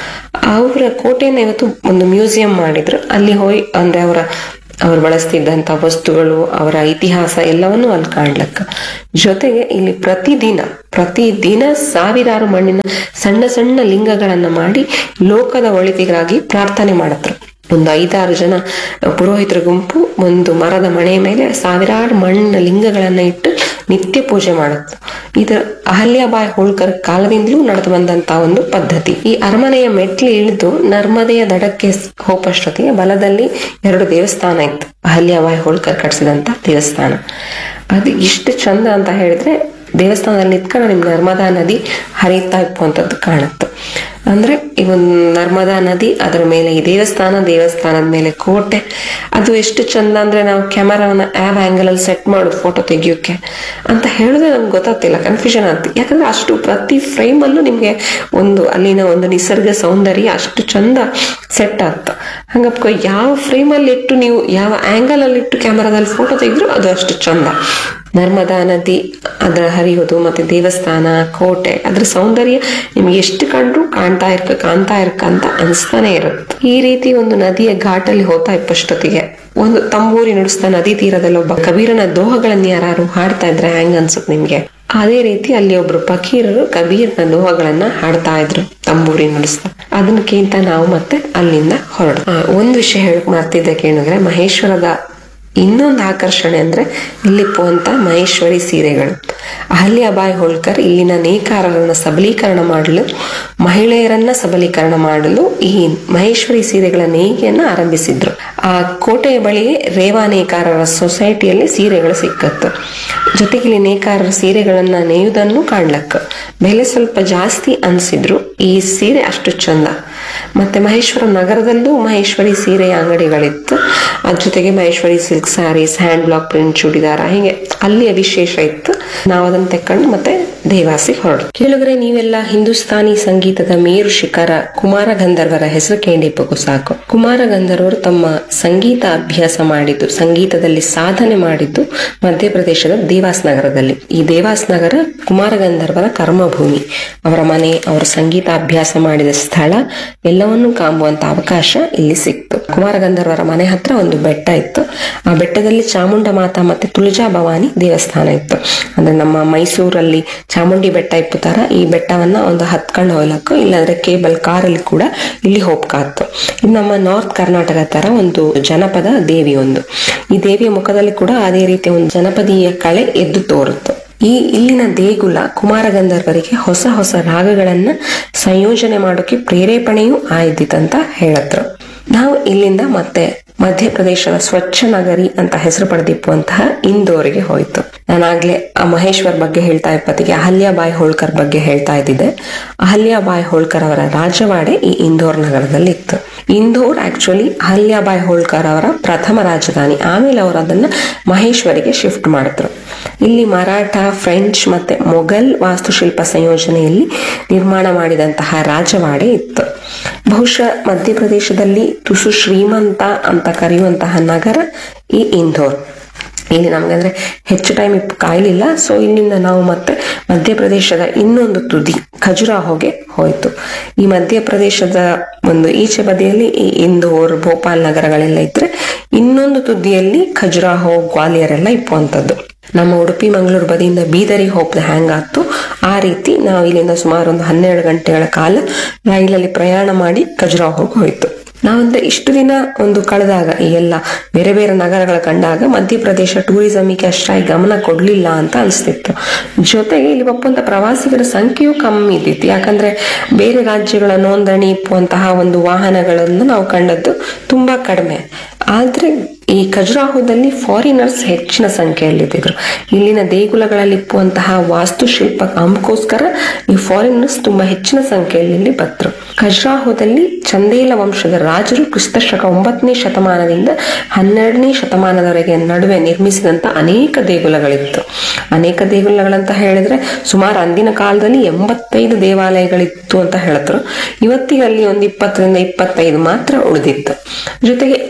ಅವರ ಕೋಟೆಯನ್ನ ಇವತ್ತು ಒಂದು ಮ್ಯೂಸಿಯಂ ಮಾಡಿದ್ರು. ಅಲ್ಲಿ ಹೋಗಿ ಅಂದ್ರೆ ಅವರ ಅವ್ರು ಬಳಸ್ತಿದ್ದಂತ ವಸ್ತುಗಳು, ಅವರ ಇತಿಹಾಸ ಎಲ್ಲವನ್ನೂ ಅಲ್ಲಿ ಕಾಣ್ಲಕ್ಕ. ಜೊತೆಗೆ ಇಲ್ಲಿ ಪ್ರತಿದಿನ ಪ್ರತಿದಿನ ಸಾವಿರಾರು ಮಣ್ಣಿನ ಸಣ್ಣ ಸಣ್ಣ ಲಿಂಗಗಳನ್ನ ಮಾಡಿ ಲೋಕದ ಒಳಿತಿಗಾಗಿ ಪ್ರಾರ್ಥನೆ ಮಾಡತ್ರು. ಒಂದು ಐದಾರು ಜನ ಪುರೋಹಿತರ ಗುಂಪು ಒಂದು ಮರದ ಮಣೆಯ ಮೇಲೆ ಸಾವಿರಾರು ಮಣ್ಣಿನ ಲಿಂಗಗಳನ್ನ ಇಟ್ಟು ನಿತ್ಯ ಪೂಜೆ ಮಾಡುತ್ತೆ. ಇದು ಅಹಲ್ಯಾಬಾಯಿ ಹೋಳ್ಕರ್ ಕಾಲದಿಂದಲೂ ನಡೆದು ಬಂದಂತ ಒಂದು ಪದ್ಧತಿ. ಈ ಅರಮನೆಯ ಮೆಟ್ಲು ಇಳಿದು ನರ್ಮದೆಯ ದಡಕ್ಕೆ ಹೋಪಷ್ಟೊತ್ತಿಗೆ ಬಲದಲ್ಲಿ ಎರಡು ದೇವಸ್ಥಾನ ಇತ್ತು. ಅಹಲ್ಯಾಬಾಯಿ ಹೋಳ್ಕರ್ ಕಟ್ಸಿದಂತ ದೇವಸ್ಥಾನ ಅದು ಇಷ್ಟು ಚಂದ ಅಂತ ಹೇಳಿದ್ರೆ, ದೇವಸ್ಥಾನದಲ್ಲಿ ನಿಂತ್ಕೊಂಡು ನಿಮ್ ನರ್ಮದಾ ನದಿ ಹರಿತಾ ಇಪ್ಪುವಂತದ್ದು ಕಾಣುತ್ತೆ. ಅಂದ್ರೆ ಈ ಒಂದು ನರ್ಮದಾ ನದಿ, ಅದರ ಮೇಲೆ ಈ ದೇವಸ್ಥಾನ, ದೇವಸ್ಥಾನದ ಮೇಲೆ ಕೋಟೆ, ಅದು ಎಷ್ಟು ಚಂದ ಅಂದ್ರೆ ನಾವು ಕ್ಯಾಮರಾವನ್ನ ಆವ್ ಆಂಗಲ್ ಅಲ್ಲಿ ಸೆಟ್ ಮಾಡೋದು ಫೋಟೋ ತೆಗಿಯೋಕೆ ಅಂತ ಹೇಳಿದ್ರೆ ನಮ್ಗೆ ಗೊತ್ತಾಗ್ತಿಲ್ಲ, ಕನ್ಫ್ಯೂಷನ್ ಆಗ್ತಿ. ಯಾಕಂದ್ರೆ ಅಷ್ಟು ಪ್ರತಿ ಫ್ರೇಮ್ ಅಲ್ಲೂ ನಿಮ್ಗೆ ಒಂದು ಅಲ್ಲಿನ ಒಂದು ನಿಸರ್ಗ ಸೌಂದರ್ಯ ಅಷ್ಟು ಚಂದ ಸೆಟ್ ಆಗ್ತ. ಹಂಗಪ್ಪ ಯಾವ ಫ್ರೇಮ್ ಅಲ್ಲಿ ಇಟ್ಟು ನೀವು ಯಾವ ಆಂಗಲ್ ಅಲ್ಲಿ ಇಟ್ಟು ಕ್ಯಾಮರಾದಲ್ಲಿ ಫೋಟೋ ತೆಗೆದ್ರು ಅದು ಅಷ್ಟು ಚಂದ. ನರ್ಮದಾ ನದಿ ಅದರ ಹರಿಯೋದು, ಮತ್ತೆ ದೇವಸ್ಥಾನ, ಕೋಟೆ, ಅದ್ರ ಸೌಂದರ್ಯ ನಿಮ್ಗೆ ಎಷ್ಟು ಕಂಡ್ರು ಕಾಣ್ತಾ ಇರ್ಕ ಕಾಣ್ತಾ ಇರ್ಕ ಅಂತ ಅನ್ಸ್ತಾನೆ ಇರುತ್ತೆ. ಈ ರೀತಿ ಒಂದು ನದಿಯ ಘಾಟಲ್ಲಿ ಹೋಗ್ತಾ ಇಪ್ಪಷ್ಟೊತ್ತಿಗೆ ಒಂದು ತಂಬೂರಿ ನುಡಿಸ್ತಾ ನದಿ ತೀರದಲ್ಲಿ ಒಬ್ಬ ಕಬೀರನ ದೋಹಗಳನ್ನ ಯಾರು ಹಾಡ್ತಾ ಇದ್ರೆ ಹೆಂಗ್ ಅನ್ಸುತ್ತೆ ನಿಮ್ಗೆ? ಅದೇ ರೀತಿ ಅಲ್ಲಿ ಒಬ್ರು ಫಕೀರರು ಕಬೀರ್ನ ದೋಹಗಳನ್ನ ಹಾಡ್ತಾ ಇದ್ರು ತಂಬೂರಿ ನುಡಿಸ್ತಾ. ಅದನ್ನಕ್ಕಿಂತ ನಾವು ಮತ್ತೆ ಅಲ್ಲಿಂದ ಹೊರಡ ಒಂದ್ ವಿಷಯ ಹೇಳಕ್ ಮಾಡ್ತಿದ್ದೆ ಕೇಳಿದ್ರೆ, ಮಹೇಶ್ವರದ ಇನ್ನೊಂದು ಆಕರ್ಷಣೆ ಅಂದ್ರೆ ಇಲ್ಲಿಪ್ಪುವಂತ ಮಹೇಶ್ವರಿ ಸೀರೆಗಳು. ಅಹಲ್ಯಾಬಾಯಿ ಹೋಳ್ಕರ್ ಇಲ್ಲಿನ ನೇಕಾರರನ್ನ ಸಬಲೀಕರಣ ಮಾಡಲು, ಮಹಿಳೆಯರನ್ನ ಸಬಲೀಕರಣ ಮಾಡಲು ಈ ಮಹೇಶ್ವರಿ ಸೀರೆಗಳ ನೇಯ್ಗೆಯನ್ನ ಆರಂಭಿಸಿದ್ರು. ಆ ಕೋಟೆಯ ಬಳಿಯೇ ರೇವಾ ನೇಕಾರರ ಸೊಸೈಟಿಯಲ್ಲಿ ಸೀರೆಗಳು ಸಿಕ್ಕತ್ತು. ಜೊತೆಗೆ ಇಲ್ಲಿ ನೇಕಾರರ ಸೀರೆಗಳನ್ನ ನೇಯುವುದನ್ನು ಕಾಣ್ಲಕ್ಕ. ಬೆಲೆ ಸ್ವಲ್ಪ ಜಾಸ್ತಿ ಅನ್ಸಿದ್ರು, ಈ ಸೀರೆ ಅಷ್ಟು ಚಂದ. ಮತ್ತೆ ಮಹೇಶ್ವರ ನಗರದಲ್ಲೂ ಮಹೇಶ್ವರಿ ಸೀರೆಯ ಅಂಗಡಿಗಳಿತ್ತು. ಅದ್ರ ಜೊತೆಗೆ Maheshwari silk saris, hand block print churidar, ಹೀಗೆ ಅಲ್ಲಿಯ ವಿಶೇಷ ಇತ್ತು. ನಾವು ಅದನ್ನ ತೆಕ್ಕೊಂಡು ಮತ್ತೆ ದೇವಾಸಿ ಹೊರಡು. ಕೇಳಿದ್ರೆ ನೀವೆಲ್ಲ ಹಿಂದೂಸ್ತಾನಿ ಸಂಗೀತದ ಮೇರು ಶಿಖರ ಕುಮಾರ ಗಂಧರ್ವರ ಹೆಸರು ಕೇಳಿಪ್ಪಗೂ ಸಾಕು. ಕುಮಾರ ಗಂಧರ್ವರು ತಮ್ಮ ಸಂಗೀತ ಅಭ್ಯಾಸ ಮಾಡಿದ್ದು, ಸಂಗೀತದಲ್ಲಿ ಸಾಧನೆ ಮಾಡಿದ್ದು ಮಧ್ಯಪ್ರದೇಶದ ದೇವಾಸ್ ನಗರದಲ್ಲಿ. ಈ ದೇವಾಸ್ ನಗರ ಕುಮಾರ ಗಂಧರ್ವರ ಕರ್ಮಭೂಮಿ. ಅವರ ಮನೆ, ಅವರ ಸಂಗೀತ ಅಭ್ಯಾಸ ಮಾಡಿದ ಸ್ಥಳ ಎಲ್ಲವನ್ನೂ ಕಾಂಬುವಂತ ಅವಕಾಶ ಇಲ್ಲಿ ಸಿಕ್ತು. ಕುಮಾರ ಗಂಧರ್ವರ ಮನೆ ಹತ್ರ ಒಂದು ಬೆಟ್ಟ ಇತ್ತು. ಆ ಬೆಟ್ಟದಲ್ಲಿ ಚಾಮುಂಡ ಮಾತಾ ಮತ್ತೆ ತುಳಜಾ ಭವಾನಿ ದೇವಸ್ಥಾನ ಇತ್ತು. ಅಂದ್ರೆ ನಮ್ಮ ಮೈಸೂರಲ್ಲಿ ಚಾಮುಂಡಿ ಬೆಟ್ಟ ಇಪ್ಪುತ್ತಾರ, ಈ ಬೆಟ್ಟವನ್ನ ಒಂದು ಹತ್ಕೊಂಡು ಹೋಗ್ಲಕ್ಕು, ಇಲ್ಲಾಂದ್ರೆ ಕೇಬಲ್ ಕಾರಲ್ಲಿ ಕೂಡ ಇಲ್ಲಿ ಹೋಗ್ಕಾತ್ತು. ಇದು ನಮ್ಮ ನಾರ್ತ್ ಕರ್ನಾಟಕ ತರ ಒಂದು ಜನಪದ ದೇವಿ ಒಂದು. ಈ ದೇವಿಯ ಮುಖದಲ್ಲಿ ಕೂಡ ಅದೇ ರೀತಿಯ ಒಂದು ಜನಪದೀಯ ಕಳೆ ಎದ್ದು ತೋರುತ್ತೆ. ಈ ಇಲ್ಲಿನ ದೇಗುಲ ಕುಮಾರ ಗಂಧರ್ವರಿಗೆ ಹೊಸ ಹೊಸ ರಾಗಗಳನ್ನ ಸಂಯೋಜನೆ ಮಾಡೋಕೆ ಪ್ರೇರೇಪಣೆಯೂ ಆಯ್ದಿತ್ತಂತ ಹೇಳತ್ರು. ನಾವು ಇಲ್ಲಿಂದ ಮತ್ತೆ ಮಧ್ಯಪ್ರದೇಶದ ಸ್ವಚ್ಛ ನಗರಿ ಅಂತ ಹೆಸರು ಪಡೆದಿಪ್ಪುವಂತಹ ಇಂದೋರಿಗೆ ಹೋಯ್ತು. ನಾನಾಗ್ಲೇ ಆ ಮಹೇಶ್ವರ್ ಬಗ್ಗೆ ಹೇಳ್ತಾ ಇಪ್ಪತ್ತಿಗೆ ಅಹಲ್ಯಾಬಾಯಿ ಹೋಳ್ಕರ್ ಬಗ್ಗೆ ಹೇಳ್ತಾ ಇದ್ದಿದ್ದೆ. ಅಹಲ್ಯಾಬಾಯಿ ಹೋಳ್ಕರ್ ಅವರ ರಾಜವಾಡೆ ಈ ಇಂದೋರ್ ನಗರದಲ್ಲಿ ಇತ್ತು. ಇಂದೋರ್ ಆಕ್ಚುಲಿ ಅಹಲ್ಯಾಬಾಯಿ ಹೋಳ್ಕರ್ ಅವರ ಪ್ರಥಮ ರಾಜಧಾನಿ. ಆಮೇಲೆ ಅವರು ಅದನ್ನ ಮಹೇಶ್ವರಿಗೆ ಶಿಫ್ಟ್ ಮಾಡಿದ್ರು. ಇಲ್ಲಿ ಮರಾಠ, ಫ್ರೆಂಚ್ ಮತ್ತೆ ಮೊಘಲ್ ವಾಸ್ತುಶಿಲ್ಪ ಸಂಯೋಜನೆಯಲ್ಲಿ ನಿರ್ಮಾಣ ಮಾಡಿದಂತಹ ರಾಜವಾಡೆ ಇತ್ತು. ಬಹುಶಃ ಮಧ್ಯಪ್ರದೇಶದಲ್ಲಿ ತುಸು ಶ್ರೀಮಂತ ಅಂತ ಕರೆಯುವಂತಹ ನಗರ ಈ ಇಂದೋರ್. ಇಲ್ಲಿ ನಮ್ಗಂದ್ರೆ ಹೆಚ್ಚು ಟೈಮ್ ಇಪ್ಪ ಕಾಯ್ಲಿಲ್ಲ, ಸೊ ಇಲ್ಲಿಂದ ನಾವು ಮತ್ತೆ ಮಧ್ಯಪ್ರದೇಶದ ಇನ್ನೊಂದು ತುದಿ ಖಜುರಾಹೋಗೆ ಹೋಯ್ತು. ಈ ಮಧ್ಯಪ್ರದೇಶದ ಒಂದು ಈಚೆ ಬದಿಯಲ್ಲಿ ಈ ಇಂದೋರ್, ಭೋಪಾಲ್ ನಗರಗಳೆಲ್ಲ ಇದ್ರೆ, ಇನ್ನೊಂದು ತುದಿಯಲ್ಲಿ ಖಜುರಾಹೋ, ಗ್ವಾಲಿಯರ್ ಎಲ್ಲ ಇಪ್ಪುವಂಥದ್ದು. ನಮ್ಮ ಉಡುಪಿ ಮಂಗಳೂರು ಬದಿಯಿಂದ ಬೀದರಿಗೆ ಹೋಗ್ದ ಹ್ಯಾಂಗ್ ಆಯ್ತು, ಆ ರೀತಿ ನಾವು ಇಲ್ಲಿಂದ ಸುಮಾರು ಒಂದು ಹನ್ನೆರಡು ಗಂಟೆಗಳ ಕಾಲ ರೈಲಲ್ಲಿ ಪ್ರಯಾಣ ಮಾಡಿ ಖಜುರಾಹೋಗೆ ಹೋಯ್ತು. ನಾವಂದ್ರೆ ಇಷ್ಟು ದಿನ ಒಂದು ಕಳೆದಾಗ ಈ ಎಲ್ಲ ಬೇರೆ ಬೇರೆ ನಗರಗಳ ಕಂಡಾಗ ಮಧ್ಯಪ್ರದೇಶ ಟೂರಿಸಂಗೆ ಅಷ್ಟಾಗಿ ಗಮನ ಕೊಡ್ಲಿಲ್ಲ ಅಂತ ಅನಿಸ್ತಿತ್ತು. ಜೊತೆಗೆ ಇಲ್ಲಿ ಒಪ್ಪಂತ ಪ್ರವಾಸಿಗರ ಸಂಖ್ಯೆಯೂ ಕಮ್ಮಿ ಇದ್ದಿತ್ತು. ಯಾಕಂದ್ರೆ ಬೇರೆ ರಾಜ್ಯಗಳ ನೋಂದಣಿ ಇಪ್ಪುವಂತಹ ಒಂದು ವಾಹನಗಳನ್ನು ನಾವು ಕಂಡದ್ದು ತುಂಬಾ ಕಡಿಮೆ. ಆದ್ರೆ ಈ ಖಜುರಾಹೋದಲ್ಲಿ ಫಾರಿನರ್ಸ್ ಹೆಚ್ಚಿನ ಸಂಖ್ಯೆಯಲ್ಲಿದ್ದರು. ಇಲ್ಲಿನ ದೇಗುಲಗಳಲ್ಲಿ ಇಪ್ಪುವಂತಹ ವಾಸ್ತುಶಿಲ್ಪ ಕಾಮಕ್ಕೋಸ್ಕರ ಈ ಫಾರಿನರ್ಸ್ ತುಂಬಾ ಹೆಚ್ಚಿನ ಸಂಖ್ಯೆಯಲ್ಲಿ ಬಂದ್ರು. ಖಜುರಾಹೋದಲ್ಲಿ ಚಂದೇಲ ವಂಶದ ರಾಜರು ಕ್ರಿಸ್ತ ಶಕ ಒಂಬತ್ತನೇ ಶತಮಾನದಿಂದ ಹನ್ನೆರಡನೇ ಶತಮಾನದವರೆಗೆ ನಡುವೆ ನಿರ್ಮಿಸಿದಂತ ಅನೇಕ ದೇಗುಲಗಳಿತ್ತು. ಅನೇಕ ದೇಗುಲಗಳಂತ ಹೇಳಿದ್ರೆ ಸುಮಾರು ಅಂದಿನ ಕಾಲದಲ್ಲಿ ಎಂಬತ್ತೈದು ದೇವಾಲಯಗಳಿತ್ತು ಅಂತ ಹೇಳಿದ್ರು. ಇವತ್ತಿಗೆ ಅಲ್ಲಿ ಒಂದು ಇಪ್ಪತ್ತರಿಂದ ಇಪ್ಪತ್ತೈದು ಮಾತ್ರ ಉಳಿದಿತ್ತು. ಜೊತೆಗೆ ಇಡೀ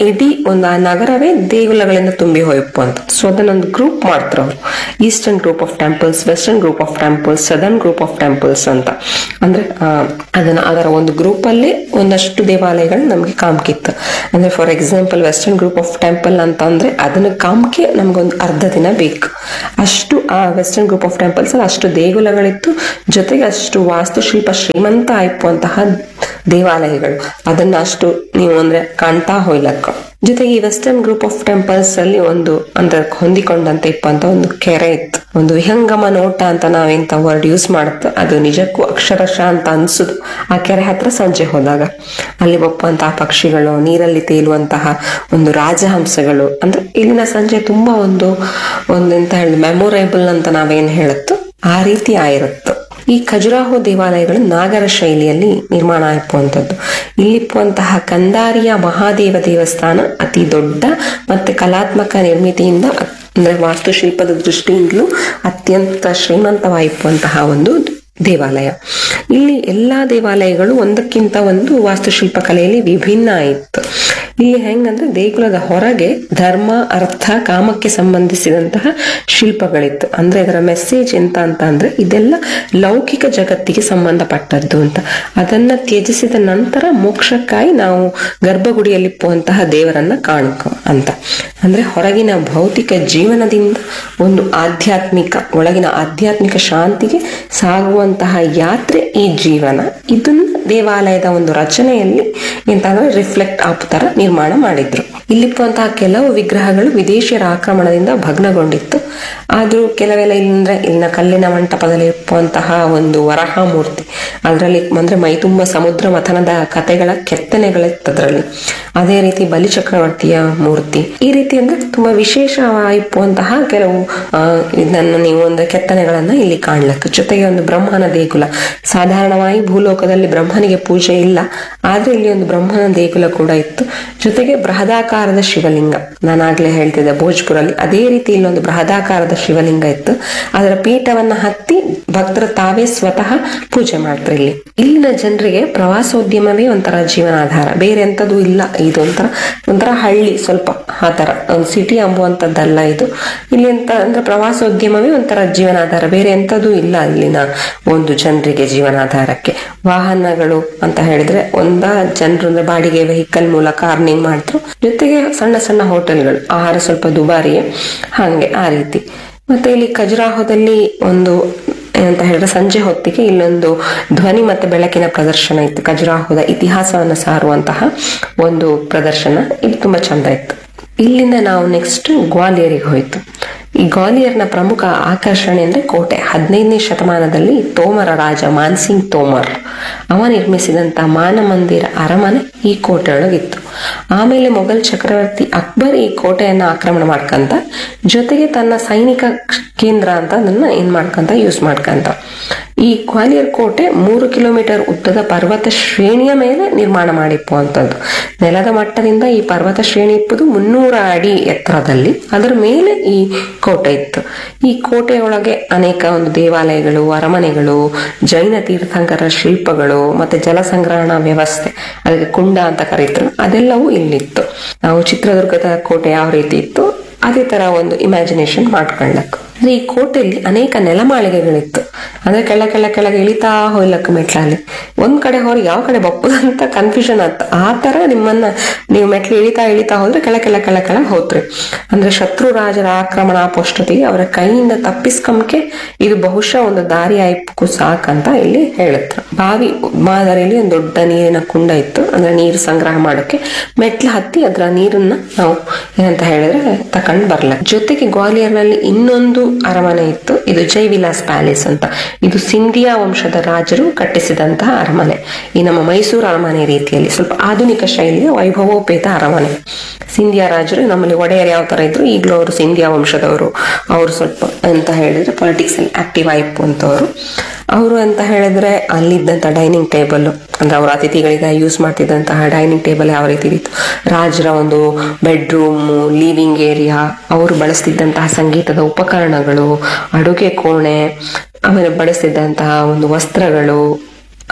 ಒಂದು ಆ ನಗರವೇ ದೇಗುಲಗಳಿಂದ ತುಂಬಿ ಹೋಯ್ಪು ಅಂತ. ಸೊ ಅದನ್ನೊಂದು ಗ್ರೂಪ್ ಮಾಡ್ತಾರೆ ಅವರು, eastern group of temples, western group of temples, southern group of temples ಅಂತ. ಅಂದ್ರೆ ಆ ಅದನ್ನ ಅದರ ಒಂದು ಗ್ರೂಪ್ ಅಲ್ಲೇ ಒಂದಷ್ಟು ದೇವಾಲಯಗಳು ನಮ್ಗೆ ಕಾಮ್ಕಿತ್ತು. ಅಂದ್ರೆ for example western group of temple ಅಂತ ಅಂದ್ರೆ ಅದನ್ನ ಕಾಮ್ಕೆ ನಮ್ಗೊಂದು ಅರ್ಧ ದಿನ ಬೇಕು. ಅಷ್ಟು ಆ ವೆಸ್ಟರ್ನ್ ಗ್ರೂಪ್ ಆಫ್ ಟೆಂಪಲ್ಸ್ ಅಲ್ಲಿ ಅಷ್ಟು ದೇಗುಲಗಳಿತ್ತು, ಜೊತೆಗೆ ಅಷ್ಟು ವಾಸ್ತುಶಿಲ್ಪ ಶ್ರೀಮಂತ ಆಯ್ಪುವಂತಹ ದೇವಾಲಯಗಳು. ಅದನ್ನ ಅಷ್ಟು ನೀವು ಅಂದ್ರೆ ಕಾಣ್ತಾ ಹೋಯ್ಲಕ್ಕ. ಜೊತೆಗೆ ಈ ವೆಸ್ಟರ್ನ್ ಗ್ರೂಪ್ ಆಫ್ ಟೆಂಪಲ್ಸ್ ಅಲ್ಲಿ ಒಂದು ಅಂದ್ರೆ ಹೊಂದಿಕೊಂಡಂತೆ ಇಪ್ಪಂತ ಒಂದು ಕೆರೆ ಇತ್ತು. ಒಂದು ವಿಹಂಗಮ ನೋಟ ಅಂತ ನಾವೆಂತ ವರ್ಡ್ ಯೂಸ್ ಮಾಡುತ್ತೆ, ಅದು ನಿಜಕ್ಕೂ ಅಕ್ಷರಶಃ ಅಂತ ಅನ್ಸುದು ಆ ಕೆರೆ ಹತ್ರ ಸಂಜೆ ಹೋದಾಗ. ಅಲ್ಲಿ ಒಪ್ಪುವಂತಹ ಪಕ್ಷಿಗಳು, ನೀರಲ್ಲಿ ತೇಲುವಂತಹ ಒಂದು ರಾಜಹಂಸಗಳು, ಅಂದ್ರೆ ಇಲ್ಲಿನ ಸಂಜೆ ತುಂಬಾ ಒಂದು ಒಂದೆಂತ ಹೇಳಿ ಮೆಮೊರೇಬಲ್ ಅಂತ ನಾವೇನ್ ಹೇಳುತ್ತೋ ಆ ರೀತಿ ಆಗಿರುತ್ತೆ. ಈ ಖಜುರಾಹೋ ದೇವಾಲಯಗಳು ನಾಗರ ಶೈಲಿಯಲ್ಲಿ ನಿರ್ಮಾಣ ಆಯ್ಪುವಂಥದ್ದು. ಇಲ್ಲಿಪ್ಪುವಂತಹ ಕಂದಾರಿಯ ಮಹಾದೇವ ದೇವಸ್ಥಾನ ಅತಿ ದೊಡ್ಡ ಮತ್ತೆ ಕಲಾತ್ಮಕ ನಿರ್ಮಿತಿಯಿಂದ ಅಂದ್ರೆ ವಾಸ್ತುಶಿಲ್ಪದ ದೃಷ್ಟಿಯಿಂದಲೂ ಅತ್ಯಂತ ಶ್ರೀಮಂತವಾಯಿಪ್ಪುವಂತಹ ಒಂದು ದೇವಾಲಯ. ಇಲ್ಲಿ ಎಲ್ಲಾ ದೇವಾಲಯಗಳು ಒಂದಕ್ಕಿಂತ ಒಂದು ವಾಸ್ತುಶಿಲ್ಪ ಕಲೆಯಲ್ಲಿ ವಿಭಿನ್ನ ಆಯಿತು. ಇಲ್ಲಿ ಹೆಂಗಂದ್ರೆ ದೇಗುಲದ ಹೊರಗೆ ಧರ್ಮ, ಅರ್ಥ, ಕಾಮಕ್ಕೆ ಸಂಬಂಧಿಸಿದಂತಹ ಶಿಲ್ಪಗಳಿತ್ತು. ಅಂದ್ರೆ ಇದರ ಮೆಸೇಜ್ ಎಂತ ಅಂತ ಅಂದ್ರೆ ಇದೆಲ್ಲ ಲೌಕಿಕ ಜಗತ್ತಿಗೆ ಸಂಬಂಧಪಟ್ಟದ್ದು ಅಂತ. ಅದನ್ನ ತ್ಯಜಿಸಿದ ನಂತರ ಮೋಕ್ಷಕ್ಕಾಗಿ ನಾವು ಗರ್ಭಗುಡಿಯಲ್ಲಿಪ್ಪುವಂತಹ ದೇವರನ್ನ ಕಾಣಕ ಅಂತ. ಅಂದ್ರೆ ಹೊರಗಿನ ಭೌತಿಕ ಜೀವನದಿಂದ ಒಂದು ಆಧ್ಯಾತ್ಮಿಕ, ಒಳಗಿನ ಆಧ್ಯಾತ್ಮಿಕ ಶಾಂತಿಗೆ ಸಾಗುವಂತಹ ಯಾತ್ರೆ ಈ ಜೀವನ. ಇದನ್ನ ದೇವಾಲಯದ ಒಂದು ರಚನೆಯಲ್ಲಿ ಎಂತಂದ್ರೆ ರಿಫ್ಲೆಕ್ಟ್ ಆಪ್ ತರ ನಿರ್ಮಾಣ ಮಾಡಿದ್ರು. ಇಲ್ಲಿಪ್ಪುವಂತಹ ಕೆಲವು ವಿಗ್ರಹಗಳು ವಿದೇಶಿಯರ ಆಕ್ರಮಣದಿಂದ ಭಗ್ನಗೊಂಡಿತ್ತು. ಆದ್ರೂ ಕೆಲವೆಲ್ಲ ಇಲ್ಲಂದ್ರೆ ಇಲ್ಲಿನ ಕಲ್ಲಿನ ಮಂಟಪದಲ್ಲಿ ಇಪ್ಪುವಂತಹ ಒಂದು ವರಹ ಮೂರ್ತಿ, ಅದರಲ್ಲಿ ಅಂದ್ರೆ ಮೈ ತುಂಬ ಸಮುದ್ರ ಮಥನದ ಕಥೆಗಳ ಕೆತ್ತನೆಗಳಿತ್ತು ಅದರಲ್ಲಿ. ಅದೇ ರೀತಿ ಬಲಿಚಕ್ರವರ್ತಿಯ ಮೂರ್ತಿ, ಈ ರೀತಿ ಅಂದ್ರೆ ತುಂಬಾ ವಿಶೇಷವಾಗಿಪ್ಪುವಂತಹ ಕೆಲವು ಅಹ್ ಇದನ್ನ ನೀವು ಒಂದು ಕೆತ್ತನೆಗಳನ್ನ ಇಲ್ಲಿ ಕಾಣ್ಲಕ್ಕ. ಜೊತೆಗೆ ಒಂದು ಬ್ರಹ್ಮನ ದೇಗುಲ, ಸಾಧಾರಣವಾಗಿ ಭೂಲೋಕದಲ್ಲಿ ಬ್ರಹ್ಮನಿಗೆ ಪೂಜೆ ಇಲ್ಲ, ಆದ್ರೆ ಇಲ್ಲಿ ಒಂದು ಬ್ರಹ್ಮನ ದೇಗುಲ ಕೂಡ ಇತ್ತು. ಜೊತೆಗೆ ಬೃಹದಾಕಾರದ ಶಿವಲಿಂಗ, ನಾನಾಗ್ಲೇ ಹೇಳ್ತಿದ್ದೆ ಭೋಜ್ಪುರಲ್ಲಿ, ಅದೇ ರೀತಿ ಇಲ್ಲೊಂದು ಬೃಹದಾಕಾರದ ಶಿವಲಿಂಗ ಇತ್ತು. ಅದರ ಪೀಠವನ್ನ ಹತ್ತಿ ಭಕ್ತರು ತಾವೇ ಸ್ವತಃ ಪೂಜೆ ಮಾಡ್ತಾರೆ. ಇಲ್ಲಿ ಇಲ್ಲಿನ ಜನರಿಗೆ ಪ್ರವಾಸೋದ್ಯಮವೇ ಒಂಥರ ಜೀವನಾಧಾರ, ಬೇರೆ ಎಂತದೂ ಇಲ್ಲ. ಇದು ಒಂಥರ ಒಂಥರ ಹಳ್ಳಿ, ಸ್ವಲ್ಪ ಆ ತರ ಒಂದು ಸಿಟಿ ಅಂಬುವಂತದ್ದಲ್ಲ ಇದು. ಇಲ್ಲಿ ಎಂತ ಅಂದ್ರೆ ಪ್ರವಾಸೋದ್ಯಮವೇ ಒಂಥರ ಜೀವನಾಧಾರ, ಬೇರೆ ಎಂತದೂ ಇಲ್ಲ ಇಲ್ಲಿನ ಒಂದು ಜನರಿಗೆ ಜೀವನಾಧಾರಕ್ಕೆ. ವಾಹನಗಳು ಅಂತ ಹೇಳಿದ್ರೆ ಒಂದ ಜನರು ಬಾಡಿಗೆ ವೆಹಿಕಲ್ ಮೂಲಕ ಅರ್ನಿಂಗ್ ಮಾಡ್ತಾರೆ. ಜೊತೆಗೆ ಸಣ್ಣ ಸಣ್ಣ ಹೋಟೆಲ್ಗಳು, ಆಹಾರ ಸ್ವಲ್ಪ ದುಬಾರಿಯೇ, ಹಾಗೆ ಆ ರೀತಿ. ಮತ್ತೆ ಇಲ್ಲಿ ಖಜುರಾಹೋದಲ್ಲಿ ಒಂದು ಏನಂತ ಹೇಳಿದ್ರೆ ಸಂಜೆ ಹೊತ್ತಿಗೆ ಇಲ್ಲೊಂದು ಧ್ವನಿ ಮತ್ತೆ ಬೆಳಕಿನ ಪ್ರದರ್ಶನ ಇತ್ತು. ಖಜುರಾಹೋದ ಇತಿಹಾಸವನ್ನು ಸಾರುವಂತಹ ಒಂದು ಪ್ರದರ್ಶನ, ಇದು ತುಂಬಾ ಚಂದ ಇತ್ತು. ಇಲ್ಲಿಂದ ನಾವು ನೆಕ್ಸ್ಟ್ ಗ್ವಾಲಿಯರಿಗೆ ಹೋಯ್ತು. ಈ ಗ್ವಾಲಿಯರ್ನ ಪ್ರಮುಖ ಆಕರ್ಷಣೆ ಅಂದ್ರೆ ಕೋಟೆ. ಹದಿನೈದನೇ ಶತಮಾನದಲ್ಲಿ ತೋಮರ ರಾಜ ಮಾನ್ಸಿಂಗ್ ತೋಮರ್ ಅವ ನಿರ್ಮಿಸಿದಂತ ಮಾನ ಮಂದಿರ ಅರಮನೆ ಈ ಕೋಟೆ ಒಳಗಿತ್ತು. ಆಮೇಲೆ ಮೊಘಲ್ ಚಕ್ರವರ್ತಿ ಅಕ್ಬರ್ ಈ ಕೋಟೆಯನ್ನ ಆಕ್ರಮಣ ಮಾಡ್ಕಂತ, ಜೊತೆಗೆ ತನ್ನ ಸೈನಿಕ ಕೇಂದ್ರ ಅಂತ ಅದನ್ನ ಏನ್ ಮಾಡ್ಕಂತ ಯೂಸ್ ಮಾಡ್ಕಂತ. ಈ ಗ್ವಾಲಿಯರ್ ಕೋಟೆ ಮೂರು ಕಿಲೋಮೀಟರ್ ಉದ್ದದ ಪರ್ವತ ಶ್ರೇಣಿಯ ಮೇಲೆ ನಿರ್ಮಾಣ ಮಾಡಿಪ್ಪುವಂಥದ್ದು. ನೆಲದ ಮಟ್ಟದಿಂದ ಈ ಪರ್ವತ ಶ್ರೇಣಿ ಇಪ್ಪುದು ಮುನ್ನೂರ ಅಡಿ ಎತ್ತರದಲ್ಲಿ, ಅದರ ಮೇಲೆ ಈ ಕೋಟೆ ಇತ್ತು. ಈ ಕೋಟೆಯೊಳಗೆ ಅನೇಕ ಒಂದು ದೇವಾಲಯಗಳು, ಅರಮನೆಗಳು, ಜೈನ ತೀರ್ಥಂಕರ ಶಿಲ್ಪಗಳು ಮತ್ತೆ ಜಲ ಸಂಗ್ರಹಣಾ ವ್ಯವಸ್ಥೆ, ಅದಕ್ಕೆ ಕುಂಡ ಅಂತ ಕರೀತಾರೆ, ಅದೆಲ್ಲವೂ ಇಲ್ಲಿತ್ತು. ನಾವು ಚಿತ್ರದುರ್ಗದ ಕೋಟೆ ಯಾವ ರೀತಿ ಇತ್ತು ಅದೇ ತರ ಒಂದು ಇಮ್ಯಾಜಿನೇಷನ್ ಮಾಡ್ಕೊಳ್ಳಕ್. ಈ ಕೋಟೆಯಲ್ಲಿ ಅನೇಕ ನೆಲಮಾಳಿಗೆಗಳಿತ್ತು. ಅಂದ್ರೆ ಕೆಳ ಕೆಳ ಕೆಳಗೆ ಇಳಿತಾ ಹೋಗ್ಲಕ್ಕ ಮೆಟ್ಲಲ್ಲಿ ಒಂದ್ ಕಡೆ ಹೋಗಿ ಯಾವ ಕಡೆ ಬಪ್ಪುದಂತ ಕನ್ಫ್ಯೂಷನ್ ಆತ. ಆ ತರ ನಿಮ್ಮನ್ನ ನೀವು ಮೆಟ್ಲು ಇಳಿತಾ ಇಳಿತಾ ಹೋದ್ರೆ ಕೆಳ ಕೆಳ ಕೆಳ ಕೆಳ ಹೋತ್ರಿ. ಅಂದ್ರೆ ಶತ್ರು ರಾಜರ ಆಕ್ರಮಣ ಪೋಷ್ಟೊತ್ತಿಗೆ ಅವರ ಕೈಯಿಂದ ತಪ್ಪಿಸ್ಕಂಕೆ ಇದು ಬಹುಶಃ ಒಂದು ದಾರಿ ಆಯ್ಪು ಸಾಕಂತ ಇಲ್ಲಿ ಹೇಳುತ್ತೆ. ಬಾವಿ ಮಾದರಿಯಲ್ಲಿ ಒಂದು ದೊಡ್ಡ ನೀರಿನ ಕುಂಡ ಇತ್ತು, ಅಂದ್ರೆ ನೀರು ಸಂಗ್ರಹ ಮಾಡೋಕೆ. ಮೆಟ್ಲು ಹತ್ತಿ ಅದ್ರ ನೀರನ್ನ ನಾವು ಏನಂತ ಹೇಳಿದ್ರೆ ತಕೊಂಡ್ ಬರ್ಲ. ಜೊತೆಗೆ ಗ್ವಾಲಿಯರ್ನಲ್ಲಿ ಇನ್ನೊಂದು ಅರಮನೆ ಇತ್ತು, ಇದು ಜೈವಿಲಾಸ್ ಪ್ಯಾಲೇಸ್ ಅಂತ. ಇದು ಸಿಂಧಿಯಾ ವಂಶದ ರಾಜರು ಕಟ್ಟಿಸಿದಂತಹ ಅರಮನೆ. ಈ ನಮ್ಮ ಮೈಸೂರು ಅರಮನೆ ರೀತಿಯಲ್ಲಿ ಸ್ವಲ್ಪ ಆಧುನಿಕ ಶೈಲಿಯ ವೈಭವೋಪೇತ ಅರಮನೆ. ಸಿಂಧಿಯಾ ರಾಜರು ನಮ್ಮಲ್ಲಿ ಒಡೆಯರ್ ಯಾವ ತರ ಇದ್ರು, ಈಗಲೂ ಅವರು ಸಿಂಧಿಯಾ ವಂಶದವರು. ಅವರು ಸ್ವಲ್ಪ ಅಂತ ಹೇಳಿದ್ರೆ ಪೊಲಿಟಿಕ್ಸ್ ಅಲ್ಲಿ ಆಕ್ಟಿವ್ ಆಯ್ಪು ಅಂತವ್ರು. ಅವರು ಅಂತ ಹೇಳಿದ್ರೆ ಅಲ್ಲಿದ್ದಂತ ಡೈನಿಂಗ್ ಟೇಬಲ್, ಅಂದ್ರೆ ಅವ್ರ ಅತಿಥಿಗಳಿಗೆ ಯೂಸ್ ಮಾಡ್ತಿದ್ದಂತಹ ಡೈನಿಂಗ್ ಟೇಬಲ್ ಯಾವ ರೀತಿ ಇತ್ತು, ರಾಜರ ಒಂದು ಬೆಡ್ರೂಮ್, ಲಿವಿಂಗ್ ಏರಿಯಾ, ಅವರು ಬಳಸ್ತಿದ್ದಂತಹ ಸಂಗೀತದ ಉಪಕರಣಗಳು, ಅಡುಗೆ ಕೋಣೆ, ಆಮೇಲೆ ಬಳಸ್ತಿದ್ದಂತಹ ಒಂದು ವಸ್ತ್ರಗಳು,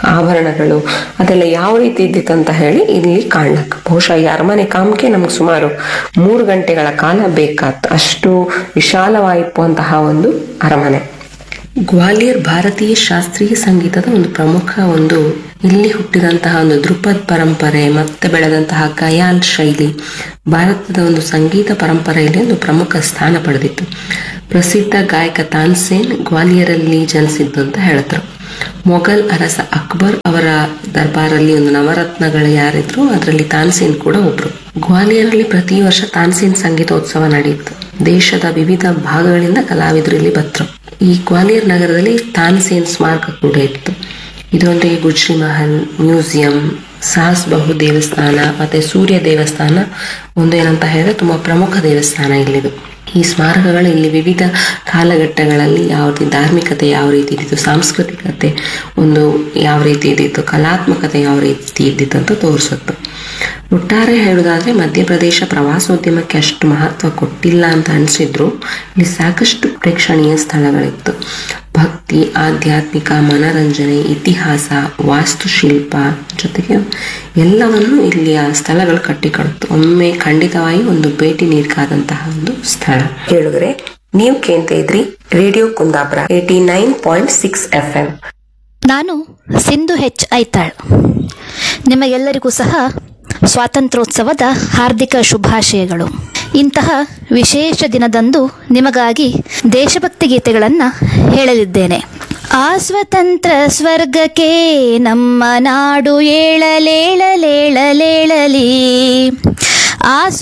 ಆಭರಣಗಳು ಅದೆಲ್ಲ ಯಾವ ರೀತಿ ಇದ್ದಿತ್ತು ಅಂತ ಹೇಳಿ ಇಲ್ಲಿ ಕಾಣ್ಲಕ್. ಬಹುಶಃ ಈ ಅರಮನೆ ಕಾಮಕ್ಕೆ ನಮ್ಗೆ ಸುಮಾರು ಮೂರು ಗಂಟೆಗಳ ಕಾಲ ಬೇಕಾತ್, ಅಷ್ಟು ವಿಶಾಲವಾಯಿಪ್ಪುವಂತಹ ಒಂದು ಅರಮನೆ. ಗ್ವಾಲಿಯರ್ ಭಾರತೀಯ ಶಾಸ್ತ್ರೀಯ ಸಂಗೀತದ ಒಂದು ಪ್ರಮುಖ ಒಂದು, ಇಲ್ಲಿ ಹುಟ್ಟಿದಂತಹ ಒಂದು ಧ್ರುಪದ್ ಪರಂಪರೆ ಮತ್ತೆ ಬೆಳೆದಂತಹ ಖಯಾಲ್ ಶೈಲಿ ಭಾರತದ ಒಂದು ಸಂಗೀತ ಪರಂಪರೆಯಲ್ಲಿ ಒಂದು ಪ್ರಮುಖ ಸ್ಥಾನ ಪಡೆದಿತ್ತು. ಪ್ರಸಿದ್ಧ ಗಾಯಕ ತಾನ್ಸೇನ್ ಗ್ವಾಲಿಯರಲ್ಲಿ ಜನಿಸಿದ್ದು ಅಂತ ಹೇಳ್ತಾರೆ. ಮೊಘಲ್ ಅರಸ ಅಕ್ಬರ್ ಅವರ ದರ್ಬಾರಲ್ಲಿ ಒಂದು ನವರತ್ನಗಳು ಯಾರಿದ್ರು ಅದರಲ್ಲಿ ತಾನ್ಸೇನ್ ಕೂಡ ಒಬ್ರು. ಗ್ವಾಲಿಯರಲ್ಲಿ ಪ್ರತಿ ವರ್ಷ ತಾನ್ಸೇನ್ ಸಂಗೀತೋತ್ಸವ ನಡೆಯಿತು. ದೇಶದ ವಿವಿಧ ಭಾಗಗಳಿಂದ ಕಲಾವಿದರು ಇಲ್ಲಿ ಬಂದ್ರು. ಈ ಗ್ವಾಲಿಯರ್ ನಗರದಲ್ಲಿ ತಾನ್ಸೇನ್ ಸ್ಮಾರಕ ಕೂಡ ಇತ್ತು. ಇದರೊಂದಿಗೆ ಗುಜ್ರಿ ಮಹಲ್, ಮ್ಯೂಸಿಯಂ, ಸಾಸ್ ಬಹು ದೇವಸ್ಥಾನ ಮತ್ತೆ ಸೂರ್ಯ ದೇವಸ್ಥಾನ ಒಂದು ಏನಂತ ಹೇಳಿದ್ರೆ ತುಂಬಾ ಪ್ರಮುಖ ದೇವಸ್ಥಾನ ಇಲ್ಲಿದು. ಈ ಸ್ಮಾರಕಗಳು ಇಲ್ಲಿ ವಿವಿಧ ಕಾಲಘಟ್ಟಗಳಲ್ಲಿ ಯಾವ ರೀತಿ ಧಾರ್ಮಿಕತೆ ಯಾವ ರೀತಿ ಇದ್ದಿತ್ತು, ಸಾಂಸ್ಕೃತಿಕತೆ ಒಂದು ಯಾವ ರೀತಿ ಇದ್ದಿತ್ತು, ಕಲಾತ್ಮಕತೆ ಯಾವ ರೀತಿ ಇದ್ದಿತ್ತು ಅಂತ ತೋರಿಸುತ್ತೆ. ಒಟ್ಟಾರೆ ಹೇಳುವುದಾದ್ರೆ ಮಧ್ಯಪ್ರದೇಶ ಪ್ರವಾಸೋದ್ಯಮಕ್ಕೆ ಅಷ್ಟು ಮಹತ್ವ ಕೊಟ್ಟಿಲ್ಲ ಅಂತ ಅನಿಸಿದ್ರು ಇಲ್ಲಿ ಸಾಕಷ್ಟು ಪ್ರೇಕ್ಷಣೀಯ ಸ್ಥಳಗಳಿತ್ತು. ಭಕ್ತಿ, ಆಧ್ಯಾತ್ಮಿಕ, ಮನರಂಜನೆ, ಇತಿಹಾಸ, ವಾಸ್ತುಶಿಲ್ಪ ಜೊತೆಗೆ ಎಲ್ಲವನ್ನು ಇಲ್ಲಿಯ ಸ್ಥಳಗಳು ಕಟ್ಟಿಕೊಡುತ್ತೆ. ಒಮ್ಮೆ ಖಂಡಿತವಾಗಿ ಒಂದು ಭೇಟಿ ನೀಡಬೇಕಾದಂತಹ ಒಂದು ಸ್ಥಳ. ಹೇಳಿದ್ರೆ ನೀವು ಕೇಳ್ತಾ ಇದ್ರಿ radio Kundapura eighty nine point six F M. ನಾನು ಸಿಂಧು ಹೆಚ್ ಐತಾಳ್. ನಿಮಗೆಲ್ಲರಿಗೂ ಸಹ ಸ್ವಾತಂತ್ರ್ಯೋತ್ಸವದ ಹಾರ್ದಿಕ ಶುಭಾಶಯಗಳು. ಇಂತಹ ವಿಶೇಷ ದಿನದಂದು ನಿಮಗಾಗಿ ದೇಶಭಕ್ತಿ ಗೀತೆಗಳನ್ನು ಹೇಳಲಿದ್ದೇನೆ. ಆ ಸ್ವತಂತ್ರ ಸ್ವರ್ಗಕ್ಕೆ ನಮ್ಮ ನಾಡು ಏಳಲೇಳಲೇಳಲೇಳಲಿ. ಆ